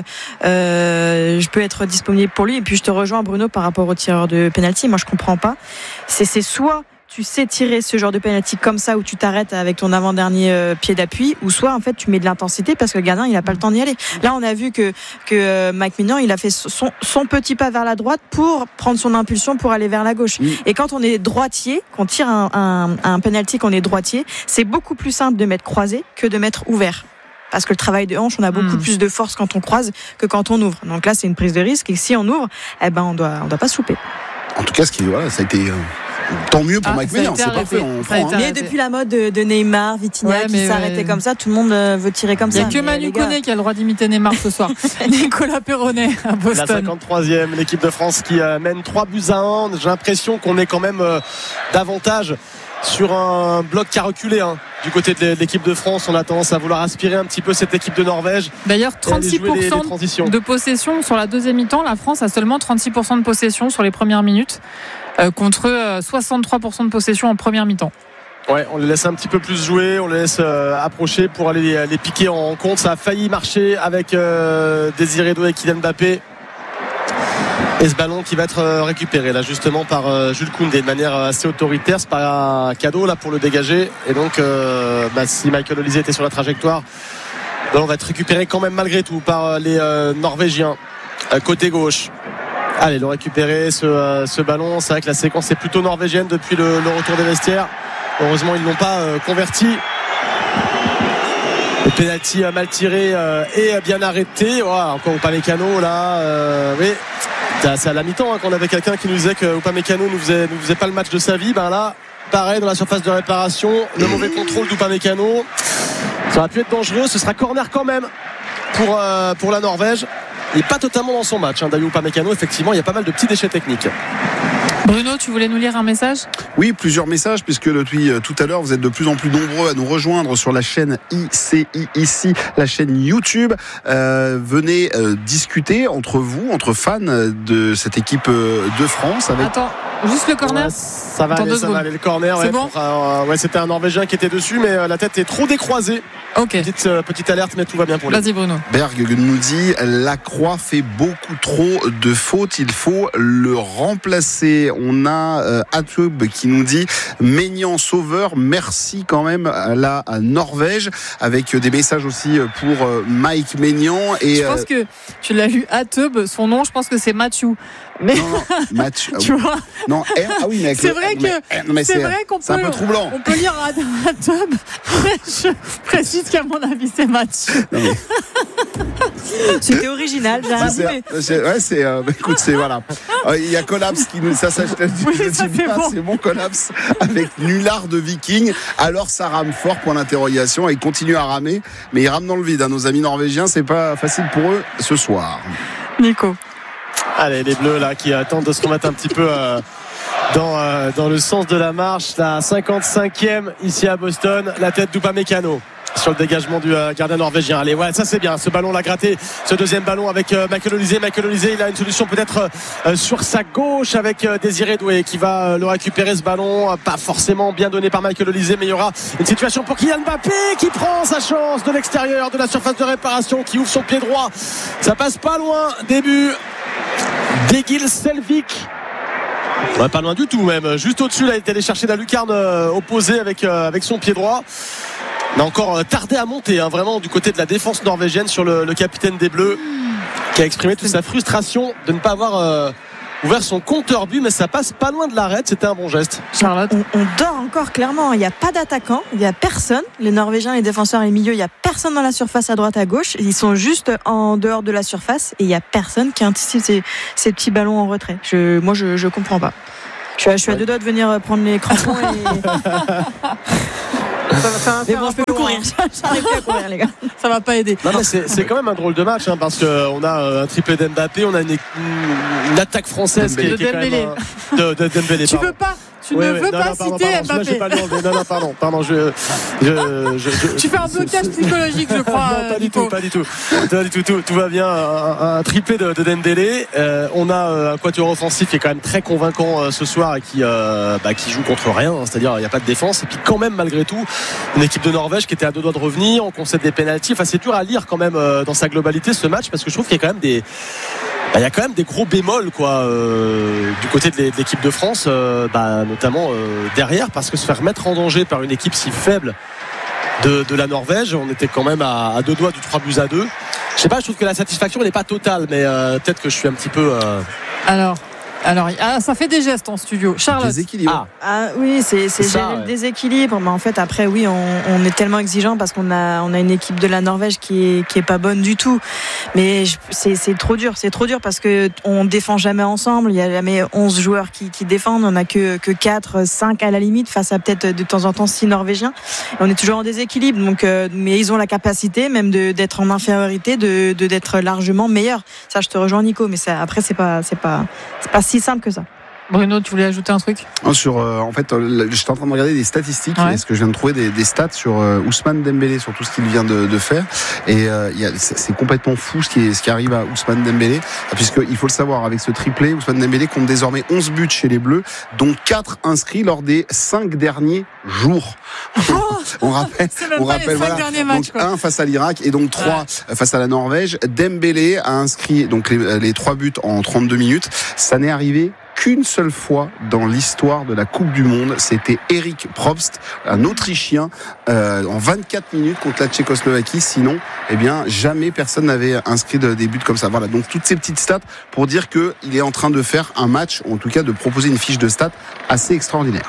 je peux être disponible pour lui. Et puis je te rejoins, Bruno, par rapport au tireur de penalty. Moi je comprends pas, c'est soit tu sais tirer ce genre de penalty comme ça où tu t'arrêtes avec ton avant-dernier pied d'appui, ou soit en fait tu mets de l'intensité parce que le gardien il a pas le temps d'y aller. Là on a vu que Mike Maignan il a fait son petit pas vers la droite pour prendre son impulsion pour aller vers la gauche. Et quand on est droitier, qu'on tire un penalty, qu'on est droitier, c'est beaucoup plus simple de mettre croisé que de mettre ouvert. Parce que le travail de hanche, on a beaucoup plus de force quand on croise que quand on ouvre. Donc là, c'est une prise de risque. Et si on ouvre, on doit pas se louper. En tout cas, ça a été tant mieux pour Mike Maignan. C'est parfait. Mais depuis la mode de Neymar, Vitinha qui s'arrêtait comme ça, tout le monde veut tirer comme ça. Il n'y a que Manu Koné qui a le droit d'imiter Neymar ce soir. Nicolas Perronnet à Boston. La 53e, l'équipe de France qui mène 3-1. J'ai l'impression qu'on est quand même davantage sur un bloc qui a reculé du côté de l'équipe de France. On a tendance à vouloir aspirer un petit peu cette équipe de Norvège. D'ailleurs, 36% de possession sur la deuxième mi-temps. La France a seulement 36% de possession sur les premières minutes contre 63% de possession en première mi-temps. Ouais, on les laisse un petit peu plus jouer, on les laisse approcher pour aller les piquer en compte. Ça a failli marcher avec Désiré Doué et Kylian Mbappé. Et ce ballon qui va être récupéré là justement par Jules Koundé de manière assez autoritaire. C'est pas un cadeau là pour le dégager. Et donc si Michael Olysée était sur la trajectoire, le ballon va être récupéré quand même malgré tout par les Norvégiens côté gauche. Allez, le récupérer ce ballon. C'est vrai que la séquence est plutôt norvégienne depuis le retour des vestiaires. Heureusement ils ne l'ont pas converti. Le penalty mal tiré et bien arrêté. Encore Upamecano là. Oui. C'est à la mi-temps qu'on avait quelqu'un qui nous disait que Upamecano ne faisait pas le match de sa vie. Là, pareil dans la surface de réparation, le mauvais contrôle d'Upamecano. Ça va pu être dangereux. Ce sera corner quand même pour la Norvège. Il n'est pas totalement dans son match. Dayo Upamecano, effectivement, il y a pas mal de petits déchets techniques. Bruno, tu voulais nous lire un message ? Oui, plusieurs messages, puisque depuis tout à l'heure, vous êtes de plus en plus nombreux à nous rejoindre sur la chaîne ICI ici, la chaîne YouTube. Venez discuter entre vous, entre fans de cette équipe de France. Attends, juste le corner. Ça va aller le corner. C'est bon. C'était un Norvégien qui était dessus, mais la tête est trop décroisée. Ok. Petite alerte, mais tout va bien pour lui. Vas-y Bruno. Berg nous dit Lacroix fait beaucoup trop de fautes, il faut le remplacer. On a Atub qui nous dit Maignan sauveur, merci quand même à la Norvège, avec des messages aussi pour Mike Maignan. Et je pense que tu l'as lu Atub, son nom je pense que c'est Mathieu. Mais non, match. Tu vois. Non, R. Ah oui, mais c'est vrai que c'est vrai qu'on peut. C'est un peu troublant. On peut lire Atub. Je précise qu'à mon avis c'est Mathieu. C'était original. Écoute, c'est voilà. Il y a Collapse qui nous. C'est mon Collapse avec Nullard de Viking. Alors ça rame fort, point d'interrogation. Et il continue à ramer, mais il rame dans le vide. Nos amis norvégiens, c'est pas facile pour eux ce soir. Nico. Allez, les Bleus là qui tentent de se remettre un petit peu dans le sens de la marche. La 55e ici à Boston, la tête d'Upamecano sur le dégagement du gardien norvégien. Allez, ouais, ça c'est bien. Ce ballon l'a gratté. Ce deuxième ballon avec Michael Olise. Michael Olise, il a une solution peut-être sur sa gauche avec Désiré Doué qui va le récupérer, ce ballon. Pas forcément bien donné par Michael Olise, mais il y aura une situation pour Kylian Mbappé qui prend sa chance de l'extérieur de la surface de réparation, qui ouvre son pied droit. Ça passe pas loin. Début d'Egil Selvik. Ouais, pas loin du tout même. Juste au-dessus, là, il est allé chercher la lucarne opposée avec son pied droit. On a encore tardé à monter, hein, vraiment du côté de la défense norvégienne sur le capitaine des Bleus qui a exprimé toute sa frustration de ne pas avoir ouvert son compteur but, mais ça passe pas loin de l'arrêt. C'était un bon geste. Charlotte, on dort encore clairement. Il n'y a pas d'attaquant, il n'y a personne. Les Norvégiens, les défenseurs et les milieux, il n'y a personne dans la surface à droite à gauche. Ils sont juste en dehors de la surface et il n'y a personne qui anticipe ces petits ballons en retrait. Moi, je comprends pas. Je suis à deux doigts de venir prendre les crampons mais bon, je peux plus courir. J'arrive plus à courir, les gars. Ça va pas aider. Non, mais c'est quand même un drôle de match, hein, parce qu'on a un triplé d'Mbappé, on a une attaque française qui est quand même de Dembélé. Tu veux pas. Tu ne veux pas citer Mbappé. Non, pardon. Tu fais un blocage psychologique, je crois. Non, pas du tout. Tout va bien. Un triplé de Dembélé. On a un quatuor offensif qui est quand même très convaincant ce soir et qui joue contre rien. C'est-à-dire, il n'y a pas de défense. Et puis, quand même, malgré tout, une équipe de Norvège qui était à deux doigts de revenir. On concède des pénaltys. Enfin, c'est dur à lire quand même dans sa globalité ce match, parce que je trouve qu'il y a quand même des gros bémols du côté de l'équipe de France, notamment derrière, parce que se faire mettre en danger par une équipe si faible de la Norvège, on était quand même à deux doigts du 3-2. Je sais pas, je trouve que la satisfaction n'est pas totale, mais peut-être que je suis un petit peu Alors, ça fait des gestes en studio. Charlotte. Déséquilibre. Oui, c'est gérer le déséquilibre. Mais en fait, après, oui, on est tellement exigeant parce qu'on a une équipe de la Norvège qui est pas bonne du tout. Mais c'est trop dur. C'est trop dur parce que on défend jamais ensemble. Il y a jamais 11 joueurs qui défendent. On a que 4, 5 à la limite face à peut-être de temps en temps 6 Norvégiens. Et on est toujours en déséquilibre. Donc, mais ils ont la capacité même d'être en infériorité, d'être largement meilleurs. Ça, je te rejoins, Nico. Mais ça, après, c'est pas si simple que ça. Bruno, tu voulais ajouter un truc ? En fait, j'étais en train de regarder des statistiques, parce que je viens de trouver des stats sur Ousmane Dembélé, sur tout ce qu'il vient de faire. Et c'est complètement fou ce qui arrive à Ousmane Dembélé, puisqu'il faut le savoir, avec ce triplé, Ousmane Dembélé compte désormais 11 buts chez les Bleus, dont 4 inscrits lors des 5 derniers jours. On rappelle voilà. Matchs, donc 1 face à l'Irak et donc 3 face à la Norvège. Dembélé a inscrit donc les 3 buts en 32 minutes. Ça n'est arrivé qu'une seule fois dans l'histoire de la Coupe du Monde. C'était Erik Probst, un Autrichien, en 24 minutes contre la Tchécoslovaquie. Sinon, jamais personne n'avait inscrit des buts comme ça. Voilà, donc toutes ces petites stats pour dire qu'il est en train de faire un match, ou en tout cas de proposer une fiche de stats assez extraordinaire.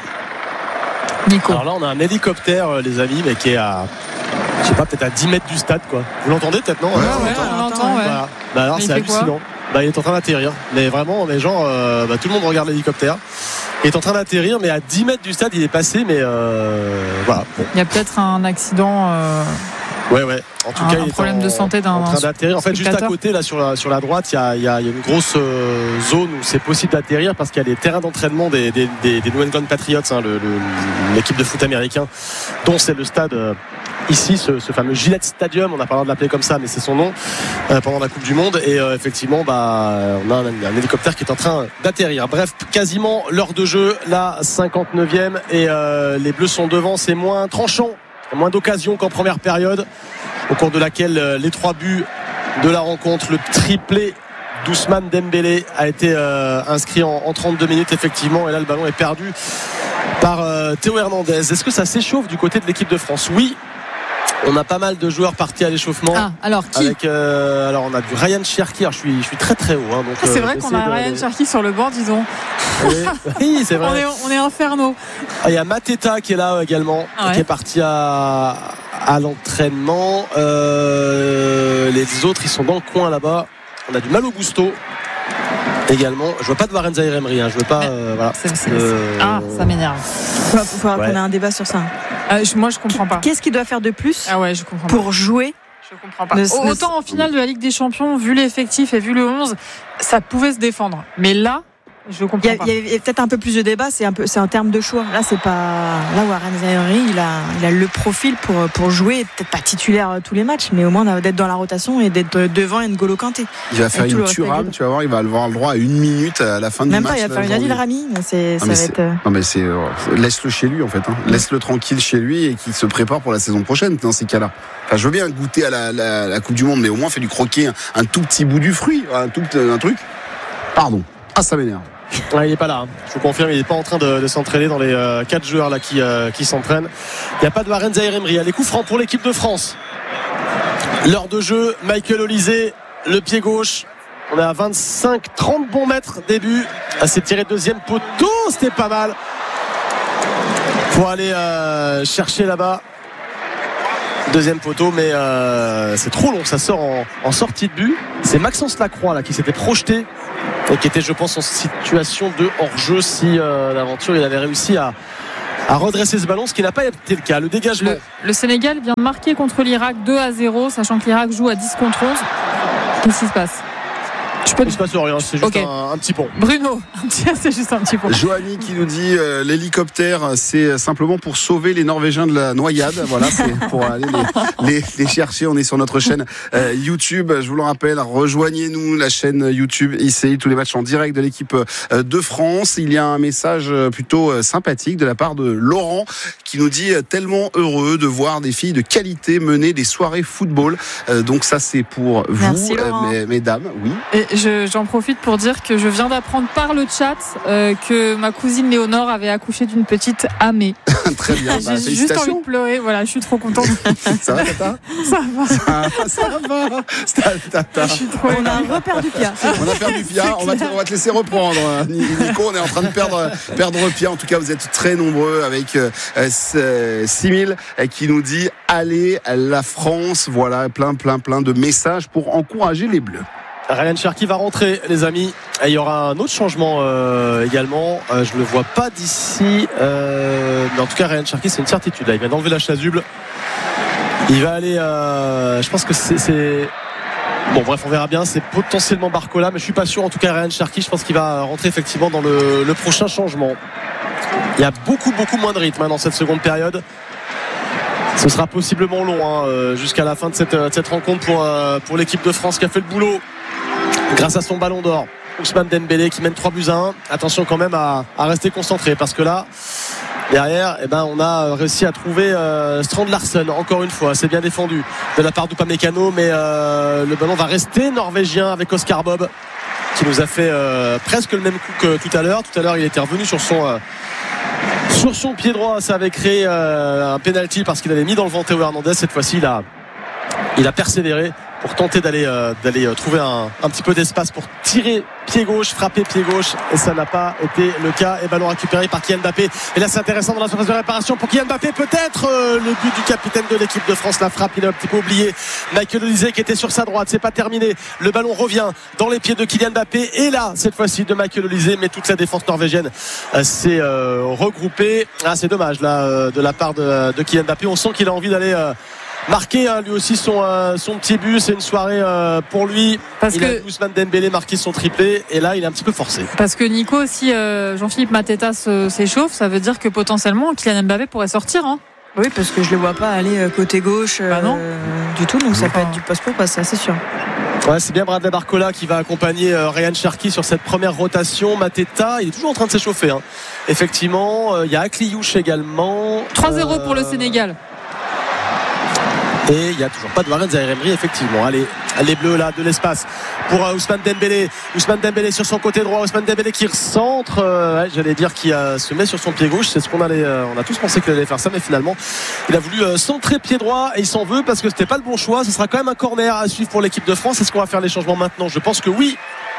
Nico. Alors là, on a un hélicoptère, les amis, mais qui est à, je sais pas, peut-être à 10 mètres du stade, quoi. Vous l'entendez peut-être, non? On l'entend. Voilà. Alors c'est hallucinant. Il est en train d'atterrir. Mais vraiment, les gens, tout le monde regarde l'hélicoptère. Il est en train d'atterrir, mais à 10 mètres du stade, il est passé, mais voilà. Bon. Il y a peut-être un accident. Ouais. En tout cas, il est problème de santé d'un en train d'atterrir. En fait, juste à côté, là, sur la droite, il y a une grosse zone où c'est possible d'atterrir parce qu'il y a des terrains d'entraînement des New England Patriots, l'équipe de foot américain, dont c'est le stade ici, ce fameux Gillette Stadium. On n'a pas le droit de l'appeler comme ça, mais c'est son nom, pendant la Coupe du Monde. Et effectivement, on a un hélicoptère qui est en train d'atterrir. Bref, quasiment l'heure de jeu, la 59e, et les Bleus sont devant. C'est moins tranchant, moins d'occasions qu'en première période, au cours de laquelle les 3 buts de la rencontre, le triplé d'Ousmane Dembélé a été inscrit en 32 minutes, effectivement. Et là, le ballon est perdu par Théo Hernandez. Est-ce que ça s'échauffe du côté de l'équipe de France? Oui. On a pas mal de joueurs partis à l'échauffement. Alors qui? Alors on a du Ryan Cherki. Je suis très très haut. Donc, c'est vrai qu'on a Ryan Cherki sur le banc, disons. Oui, c'est vrai. On est infernaux. Il y a Mateta qui est là également, qui est parti à l'entraînement. Les autres, ils sont dans le coin là-bas. On a du Malo Gusto également. Je vois pas de Warren Zaïre Emery. Je veux pas. Voilà. Ça m'énerve. Il va falloir qu'on ait un débat sur ça. Moi, je comprends pas. Qu'est-ce qu'il doit faire de plus je comprends pour jouer? Je comprends pas. Autant en finale de la Ligue des Champions, vu l'effectif et vu le 11, ça pouvait se défendre. Mais là, Je comprends pas. Il y a peut-être un peu plus de débat, c'est un terme de choix. Là, c'est pas. Là, Warren Zaïre, il a le profil pour jouer, peut-être pas titulaire tous les matchs, mais au moins d'être dans la rotation et d'être devant N'Golo Kanté. Il va faire une Thuram, tu vas voir, il va avoir le droit à 1 minute à la fin du match. Même pas, il va faire une Adil Rami. Non, mais laisse-le chez lui, en fait. Hein. Laisse-le tranquille chez lui et qu'il se prépare pour la saison prochaine dans ces cas-là. Enfin, je veux bien goûter à la Coupe du Monde, mais au moins fais-lui croquer un tout petit bout du fruit, un truc. Pardon. Ah, ça m'énerve. Ouais, il n'est pas là. Je vous confirme, il n'est pas en train de s'entraîner dans les 4 joueurs là qui s'entraînent. Il n'y a pas de Warren Zaïre-Emery. Les coups francs pour l'équipe de France. L'heure de jeu, Michael Olysée, le pied gauche. On est à 25-30 bons mètres début. C'est tiré deuxième poteau, c'était pas mal. Pour aller chercher là-bas. Deuxième poteau, mais c'est trop long. Ça sort en sortie de but. C'est Maxence Lacroix là qui s'était projeté et qui était, je pense, en situation de hors-jeu si d'aventure il avait réussi à redresser ce ballon, ce qui n'a pas été le cas. Le dégagement. Le Sénégal vient de marquer contre l'Irak 2-0, sachant que l'Irak joue à 10 contre 11. Qu'est-ce qui se passe? Il se passe rien, c'est juste un petit pont. Bruno, c'est juste un petit pont. Joanie qui nous dit l'hélicoptère, c'est simplement pour sauver les Norvégiens de la noyade. Voilà, c'est pour aller les chercher. On est sur notre chaîne YouTube. Je vous le rappelle, rejoignez-nous la chaîne YouTube ICI, tous les matchs en direct de l'équipe de France. Il y a un message plutôt sympathique de la part de Laurent qui nous dit tellement heureux de voir des filles de qualité mener des soirées football. Donc ça, c'est pour vous, mesdames. Oui. Et j'en profite pour dire que je viens d'apprendre par le chat que ma cousine Léonore avait accouché d'une petite Amé. Très bien. J'ai juste envie de pleurer. Voilà, je suis trop contente. Ça va, Tata? Ça va. Ça va. Tata. On a perdu Pia. On a perdu Pia. On va te laisser reprendre. Nico, on est en train de perdre Pia. En tout cas, vous êtes très nombreux avec 6000 qui nous dit allez la France. Voilà, plein de messages pour encourager les Bleus. Ryan Cherki va rentrer, les amis. Et il y aura un autre changement également. Je ne le vois pas d'ici. Mais en tout cas, Ryan Cherki, c'est une certitude. Là, il vient d'enlever la chasuble. Il va aller. Je pense que c'est. Bon, bref, on verra bien. C'est potentiellement Barcola, mais je suis pas sûr. En tout cas, Ryan Cherki, je pense qu'il va rentrer effectivement dans le prochain changement. Il y a beaucoup moins de rythme dans cette seconde période. Ce sera possiblement long jusqu'à la fin de cette rencontre pour l'équipe de France qui a fait le boulot grâce à son ballon d'or. Ousmane Dembélé qui mène 3-1. Attention quand même à rester concentré parce que là derrière on a réussi à trouver Strand Larsen encore une fois. C'est bien défendu de la part d'Upamecano, mais le ballon va rester norvégien avec Oscar Bob qui nous a fait presque le même coup que tout à l'heure. Tout à l'heure il était revenu sur son pied droit. Ça avait créé un penalty parce qu'il avait mis dans le vent Théo Hernandez. Cette fois-ci il a persévéré pour tenter d'aller trouver un petit peu d'espace pour tirer pied gauche, frapper pied gauche, et ça n'a pas été le cas. Et ballon récupéré par Kylian Mbappé. Et là c'est intéressant dans la surface de réparation pour Kylian Mbappé, peut-être le but du capitaine de l'équipe de France. La frappe, il a un petit peu oublié Michael Olysée qui était sur sa droite. C'est pas terminé, le ballon revient dans les pieds de Kylian Mbappé, et là cette fois-ci de Michael Olysée, mais toute la défense norvégienne s'est regroupée. C'est dommage là de la part de Kylian Mbappé. On sent qu'il a envie d'aller marquer lui aussi son petit but. C'est une soirée pour lui parce que Ousmane Dembélé marqué son triplé, et là il est un petit peu forcé parce que Nico, si Jean-Philippe Mateta s'échauffe, ça veut dire que potentiellement Kylian Mbappé pourrait sortir Oui, parce que je le vois pas aller côté gauche non. Du tout, donc ça peut être du poste pour passer, c'est sûr. Ouais, c'est bien Bradley Barcola qui va accompagner Ryan Cherki sur cette première rotation. Mateta, il est toujours en train de s'échauffer Effectivement, il y a Akliouche également. 3-0 pour le Sénégal. Et il n'y a toujours pas de Warren Zaïre-Emery, effectivement. Allez, les Bleus là, de l'espace pour Ousmane Dembélé. Ousmane Dembélé sur son côté droit. Ousmane Dembélé qui recentre. J'allais dire qu'il se met sur son pied gauche. C'est ce qu'on on a tous pensé qu'il allait faire ça, mais finalement, il a voulu centrer pied droit, et il s'en veut parce que c'était pas le bon choix. Ce sera quand même un corner à suivre pour l'équipe de France. Est-ce qu'on va faire les changements maintenant? Je pense que oui.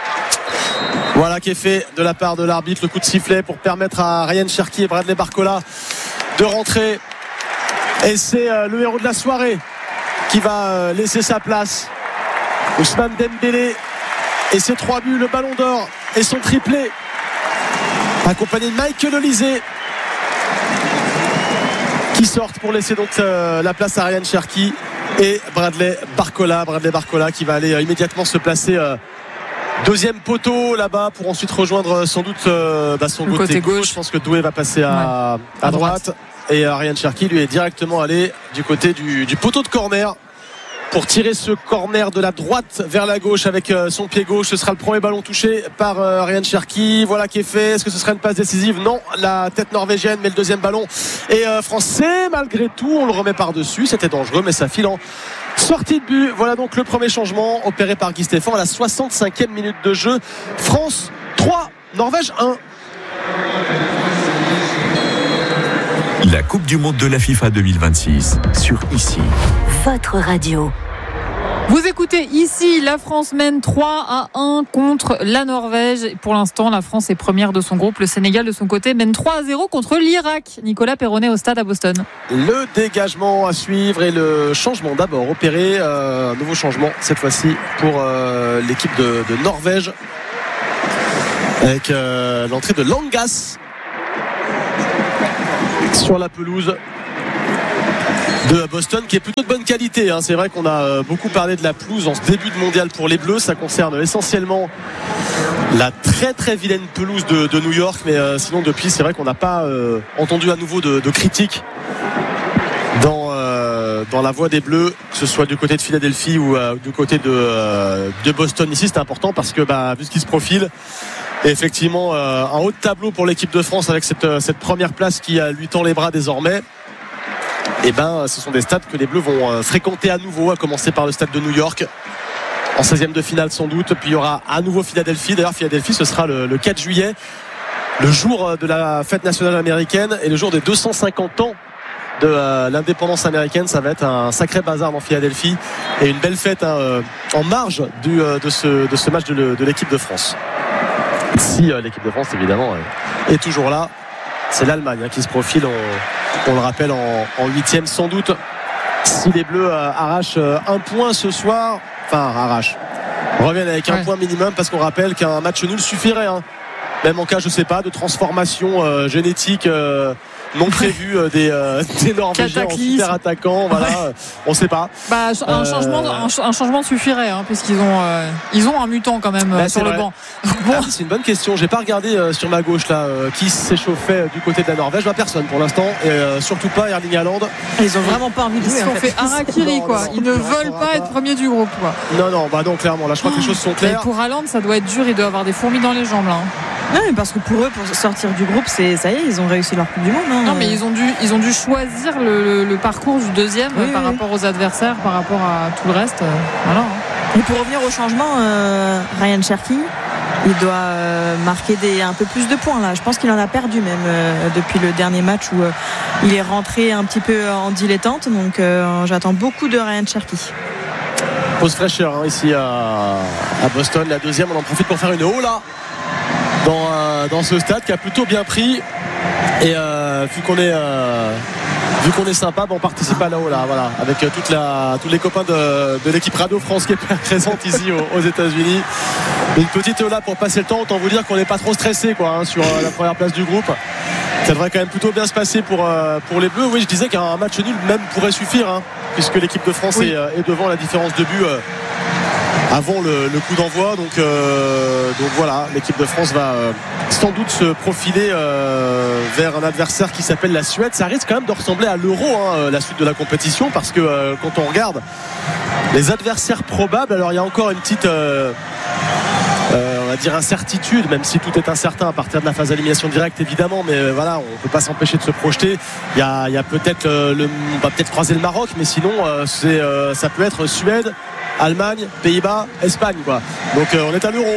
Voilà qui est fait de la part de l'arbitre. Le coup de sifflet pour permettre à Ryan Cherki et Bradley Barcola de rentrer. Et c'est le héros de la soirée qui va laisser sa place. Ousmane Dembélé et ses 3 buts, le ballon d'or et son triplé, accompagné de Michael Olysée, qui sortent pour laisser donc la place à Ryan Cherki et Bradley Barcola qui va aller immédiatement se placer Deuxième poteau là-bas pour ensuite rejoindre sans doute son côté gauche. Je pense que Doué va passer à droite. Et Ryan Cherki lui est directement allé du côté du poteau de corner pour tirer ce corner de la droite vers la gauche avec son pied gauche. Ce sera le premier ballon touché par Ryan Cherki. Voilà qui est fait. Est-ce que ce sera une passe décisive? Non, la tête norvégienne, mais le deuxième ballon est français. Malgré tout, on le remet par-dessus. C'était dangereux, mais ça file en sortie de but. Voilà donc le premier changement opéré par Guy Stéphane à la 65e minute de jeu. France 3, Norvège 1. La Coupe du Monde de la FIFA 2026 sur ICI. Votre radio. Vous écoutez ici, la France mène 3-1 contre la Norvège. Pour l'instant, la France est première de son groupe. Le Sénégal, de son côté, mène 3-0 contre l'Irak. Nicolas Perronnet au stade à Boston. Le dégagement à suivre et le changement d'abord opéré. Nouveau changement cette fois-ci pour l'équipe de Norvège. Avec l'entrée de Langas sur la pelouse de Boston, qui est plutôt de bonne qualité. C'est vrai qu'on a beaucoup parlé de la pelouse en ce début de mondial pour les Bleus. Ça concerne essentiellement la très très vilaine pelouse de New York, mais sinon depuis, c'est vrai qu'on n'a pas entendu à nouveau de critiques dans la voix des Bleus, que ce soit du côté de Philadelphie ou du côté de Boston. Ici, c'est important parce que vu ce qui se profile, et effectivement un haut de tableau pour l'équipe de France avec cette première place qui lui tend les bras désormais. Et ce sont des stades que les Bleus vont fréquenter à nouveau, à commencer par le stade de New York en 16e de finale sans doute. Puis il y aura à nouveau Philadelphie. D'ailleurs, Philadelphie, ce sera le 4 juillet, le jour de la fête nationale américaine et le jour des 250 ans de l'indépendance américaine. Ça va être un sacré bazar dans Philadelphie et une belle fête en marge de ce match de l'équipe de France. Si l'équipe de France évidemment est toujours là, c'est l'Allemagne qui se profile, on le rappelle, en 8e sans doute. Si les Bleus arrachent un point ce soir, reviennent avec un point minimum, parce qu'on rappelle qu'un match nul suffirait, même en cas, je sais pas, de transformation génétique non prévue des Norvégiens en super attaquants. Voilà, on sait pas. Un changement suffirait, puisqu'ils ont un mutant quand même sur le banc. C'est une bonne question. J'ai pas regardé sur ma gauche là qui s'échauffait du côté de la Norvège. Personne pour l'instant, et surtout pas Erling Haaland. Ils ont vraiment pas envie de jouer. Ils se sont fait harakiri quoi. Ils ne veulent pas être premiers du groupe quoi. Non, clairement. Là, je crois que les choses sont claires. Et pour Haaland, ça doit être dur. Il doit avoir des fourmis dans les jambes là. Non, mais parce que pour eux, pour sortir du groupe, ça y est, ils ont réussi leur Coupe du Monde. Non, mais ils ont dû choisir le parcours du deuxième par rapport aux adversaires, par rapport à tout le reste. Voilà. Et pour revenir au changement, Ryan Cherki, il doit marquer un peu plus de points là. Je pense qu'il en a perdu même depuis le dernier match où il est rentré un petit peu en dilettante. Donc j'attends beaucoup de Ryan Cherki. Pause fraîcheur ici à Boston. La deuxième, on en profite pour faire une hola dans ce stade qui a plutôt bien pris. Et vu qu'on est sympa, on participe à la hola, voilà, avec tous les copains de l'équipe Radio France qui est présente ici aux États-Unis. Une petite hola pour passer le temps. Autant vous dire qu'on n'est pas trop stressé sur la première place du groupe. Ça devrait quand même plutôt bien se passer pour les Bleus. Oui, je disais qu'un match nul même pourrait suffire, puisque l'équipe de France est devant. La différence de but avant le coup d'envoi. Donc voilà, l'équipe de France va sans doute se profiler vers un adversaire qui s'appelle la Suède. Ça risque quand même de ressembler à l'Euro, la suite de la compétition, parce que quand on regarde les adversaires probables, alors il y a encore une petite on va dire incertitude, même si tout est incertain à partir de la phase d'élimination directe évidemment, mais voilà, on ne peut pas s'empêcher de se projeter. Il y a peut-être on va peut-être croiser le Maroc, mais sinon ça peut être Suède, Allemagne, Pays-Bas, Espagne quoi. Donc on est à l'Euro.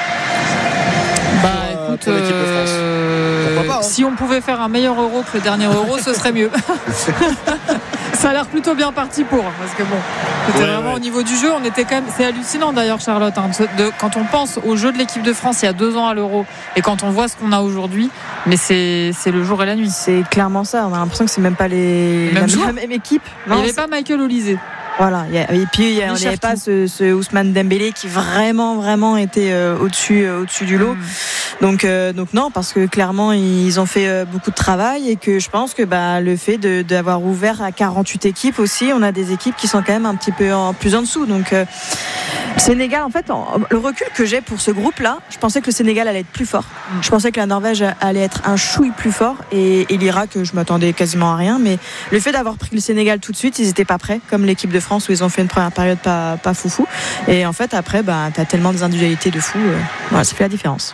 Écoute, pour l'équipe de France. Pourquoi pas, si on pouvait faire un meilleur Euro que le dernier Euro, ce serait mieux. Ça a l'air plutôt bien parti parce que c'était vraiment au niveau du jeu, on était quand même, c'est hallucinant d'ailleurs Charlotte, quand on pense au jeu de l'équipe de France il y a 2 ans à l'Euro et quand on voit ce qu'on a aujourd'hui, mais c'est le jour et la nuit. C'est clairement ça, on a l'impression que c'est même pas la même équipe. Il n'y avait pas Michael Olysée. Voilà, et puis il n'y avait pas ce Ousmane Dembélé qui vraiment était au-dessus du lot. Donc non, parce que clairement ils ont fait beaucoup de travail et que je pense que le fait d'avoir ouvert à 48 équipes aussi, on a des équipes qui sont quand même un petit peu plus en dessous. Donc Sénégal, en fait, le recul que j'ai pour ce groupe-là, je pensais que le Sénégal allait être plus fort. Je pensais que la Norvège allait être un chouille plus fort et l'Irak, je m'attendais quasiment à rien. Mais le fait d'avoir pris le Sénégal tout de suite, ils n'étaient pas prêts, comme l'équipe de France où ils ont fait une première période pas foufou. Et en fait, après, t'as tellement des individualités de fou. Voilà, ça fait la différence.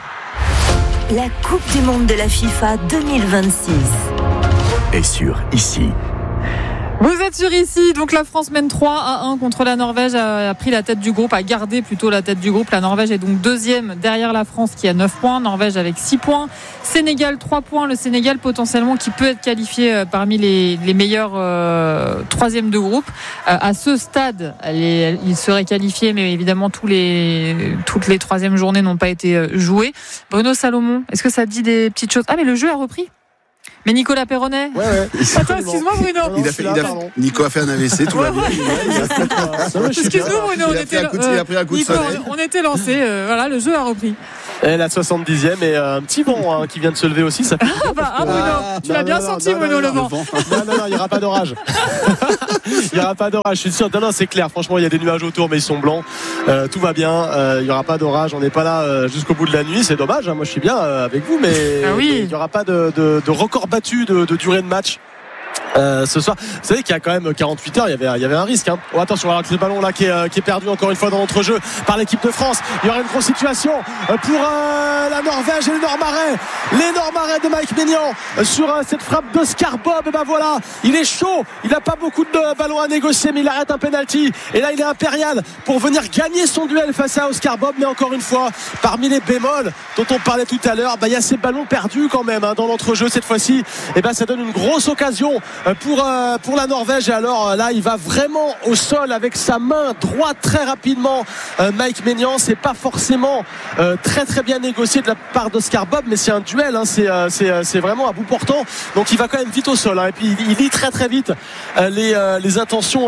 La Coupe du Monde de la FIFA 2026 est sur ici. Vous êtes sur ici, donc la France mène 3-1 contre la Norvège, a pris la tête du groupe, a gardé plutôt la tête du groupe. La Norvège est donc deuxième derrière la France qui a 9 points, Norvège avec 6 points, Sénégal 3 points, le Sénégal potentiellement qui peut être qualifié parmi les meilleurs troisièmes de groupe. À ce stade, il serait qualifié, mais évidemment toutes les troisièmes journées n'ont pas été jouées. Bruno Salomon, est-ce que ça te dit des petites choses? Ah mais le jeu a repris. Mais Nicolas Perronnet. Ouais. Attends, excuse-moi Bruno. Nico a fait un AVC, tout va bien. Excuse-nous Bruno, il a pris un coup de soleil. On était lancé, voilà, le jeu a repris. Et la 70e et un petit vent qui vient de se lever aussi. Ça fait Bruno, tu l'as bien senti Bruno, le vent. Non, il n'y aura pas d'orage. Il n'y aura pas d'orage, je suis sûr. Non, c'est clair. Franchement, il y a des nuages autour, mais ils sont blancs. Tout va bien. Il n'y aura pas d'orage. On n'est pas là jusqu'au bout de la nuit. C'est dommage. Moi, je suis bien avec vous, mais il n'y aura pas de record battu de durée de match. Ce soir, vous savez qu'il y a quand même 48 heures, il y avait un risque. Oh, attention, alors que le ballon là qui est perdu encore une fois dans l'entrejeu par l'équipe de France. Il y aura une grosse situation pour la Norvège et les Nord-Marais de Mike Maignan sur cette frappe d'Oscar Bob. Et ben voilà, il est chaud, il n'a pas beaucoup de ballons à négocier, mais il arrête un penalty. Et là, il est impérial pour venir gagner son duel face à Oscar Bob. Mais encore une fois, parmi les bémols dont on parlait tout à l'heure, il y a ces ballons perdus quand même dans l'entrejeu cette fois-ci. Et ça donne une grosse occasion pour la Norvège. Et alors là, il va vraiment au sol avec sa main droite très rapidement. Mike Maignan, c'est pas forcément très très bien négocié de la part d'Oscar Bob, mais c'est un duel, c'est vraiment à bout portant. Donc il va quand même vite au sol, et puis il lit très très vite les intentions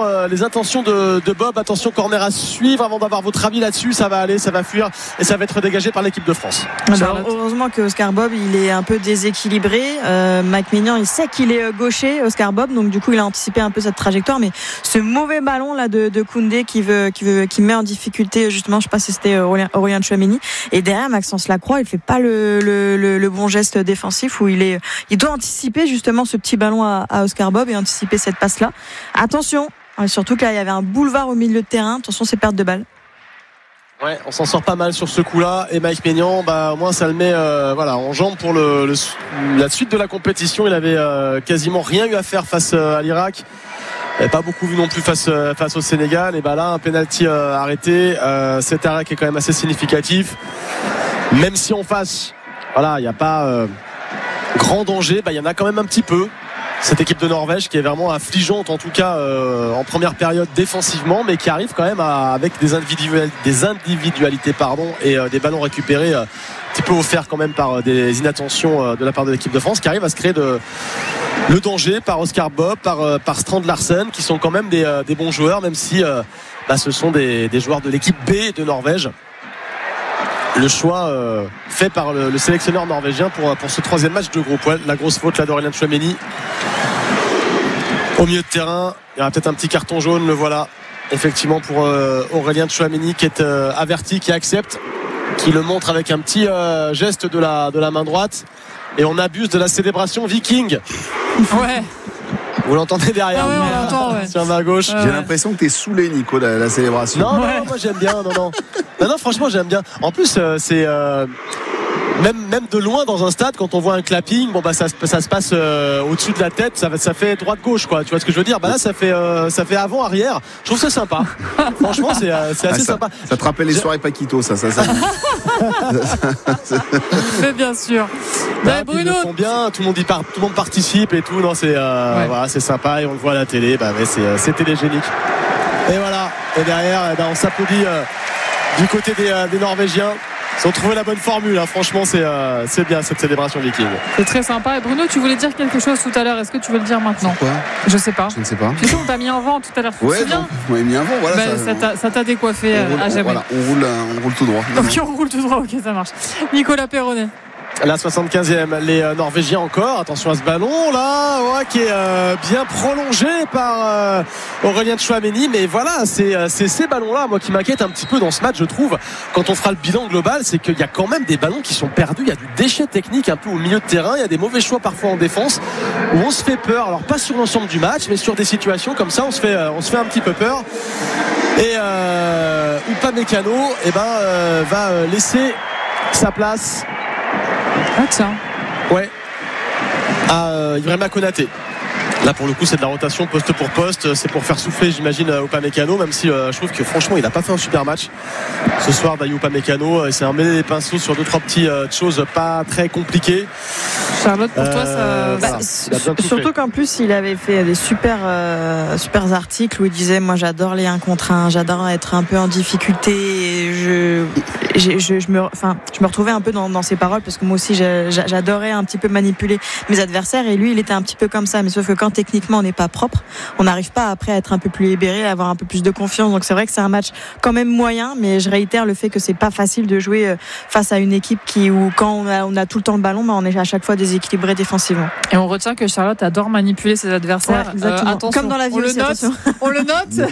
de Bob. Attention, corner à suivre avant d'avoir votre avis là-dessus. Ça va aller, ça va fuir et ça va être dégagé par l'équipe de France. Heureusement que Oscar Bob, il est un peu déséquilibré. Mike Maignan, il sait qu'il est gaucher, Oscar Bob, donc du coup il a anticipé un peu cette trajectoire, mais ce mauvais ballon là de Koundé qui met en difficulté justement, je sais pas si c'était Aurélien Tchouaméni, et derrière Maxence Lacroix, il fait pas le bon geste défensif où il doit anticiper justement ce petit ballon à Oscar Bob et anticiper cette passe là. Attention, surtout que là il y avait un boulevard au milieu de terrain, attention ces pertes de balles. Ouais, on s'en sort pas mal sur ce coup-là, et Mike Maignan, au moins ça le met en jambes pour la suite de la compétition. Il avait quasiment rien eu à faire face à l'Irak. Il n'avait pas beaucoup vu non plus face au Sénégal. Et là, un penalty arrêté. Cet arrêt qui est quand même assez significatif. Même si en face, il n'y a pas grand danger, il y en a quand même un petit peu. Cette équipe de Norvège qui est vraiment affligeante, en tout cas en première période défensivement, mais qui arrive quand même avec des individualités et des ballons récupérés un petit peu offerts quand même par des inattentions de la part de l'équipe de France, qui arrive à se créer le danger par Oscar Bob, par Strand Larsen, qui sont quand même des bons joueurs, même si ce sont des joueurs de l'équipe B de Norvège. Le choix fait par le sélectionneur norvégien pour ce troisième match de groupe. Ouais, la grosse faute là d'Aurélien Tchouaméni au milieu de terrain. Il y aura peut-être un petit carton jaune, le voilà effectivement pour Aurélien Tchouaméni, qui est averti, qui accepte, qui le montre avec un petit geste de la main droite, et on abuse de la célébration viking. Ouais. Vous l'entendez derrière? Ah ouais, on l'entend, ouais. Sur ma gauche. J'ai l'impression que t'es saoulé, Nico, la célébration. Non, moi j'aime bien. Non, franchement j'aime bien. En plus, c'est même de loin dans un stade, quand on voit un clapping, ça se passe au-dessus de la tête, ça fait droite-gauche, quoi. Tu vois ce que je veux dire? Là, ça fait avant-arrière. Je trouve ça sympa. Franchement, c'est assez sympa. Ça te rappelle les soirées Paquito, ça. Mais bien sûr. Bruno, ils le font bien. Tout le monde participe et tout. Non, c'est sympa, et on le voit à la télé. C'est télégénique. Et voilà. Et derrière, on s'applaudit du côté des Norvégiens. Ils ont trouvé la bonne formule, franchement c'est bien cette célébration viking. C'est très sympa. Et Bruno, tu voulais dire quelque chose tout à l'heure, est-ce que tu veux le dire maintenant? Quoi? Je sais pas. Je ne sais pas. Tu sais, on t'a mis un vent tout à l'heure. Ouais, on m'a mis un vent, voilà. Ça t'a décoiffé à jamais. Voilà, on roule tout droit. Donc on roule tout droit, ok, ça marche. Nicolas Perronnet. La 75e, les Norvégiens encore. Attention à ce ballon là, qui est bien prolongé par Aurélien Tchouaméni. Mais voilà, c'est ces ballons-là, moi, qui m'inquiètent un petit peu dans ce match, je trouve. Quand on fera le bilan global, c'est qu'il y a quand même des ballons qui sont perdus. Il y a du déchet technique un peu au milieu de terrain. Il y a des mauvais choix parfois en défense où on se fait peur. Alors pas sur l'ensemble du match, mais sur des situations comme ça, on se fait un petit peu peur. Et Upamecano, va laisser sa place. Ah tiens. Ouais. À Ibrahima Konaté. Là pour le coup c'est de la rotation poste pour poste, c'est pour faire souffler j'imagine Upamecano, même si je trouve que franchement il n'a pas fait un super match ce soir Dayot Upamecano. Il s'est emmêlé les pinceaux sur 2-3 petites choses pas très compliquées. Charlotte, pour toi ça... surtout qu'en plus il avait fait des super articles où il disait moi j'adore les 1 contre 1, j'adore être un peu en difficulté et je me retrouvais un peu dans ses paroles parce que moi aussi j'adorais un petit peu manipuler mes adversaires et lui il était un petit peu comme ça, mais sauf que quand techniquement on n'est pas propre, on n'arrive pas après à être un peu plus libéré, à avoir un peu plus de confiance. Donc c'est vrai que c'est un match quand même moyen, mais je réitère le fait que c'est pas facile de jouer face à une équipe où quand on a tout le temps le ballon, on est à chaque fois déséquilibré défensivement. Et on retient que Charlotte adore manipuler ses adversaires. Ouais, exactement. Attention, comme dans la vie, on le note.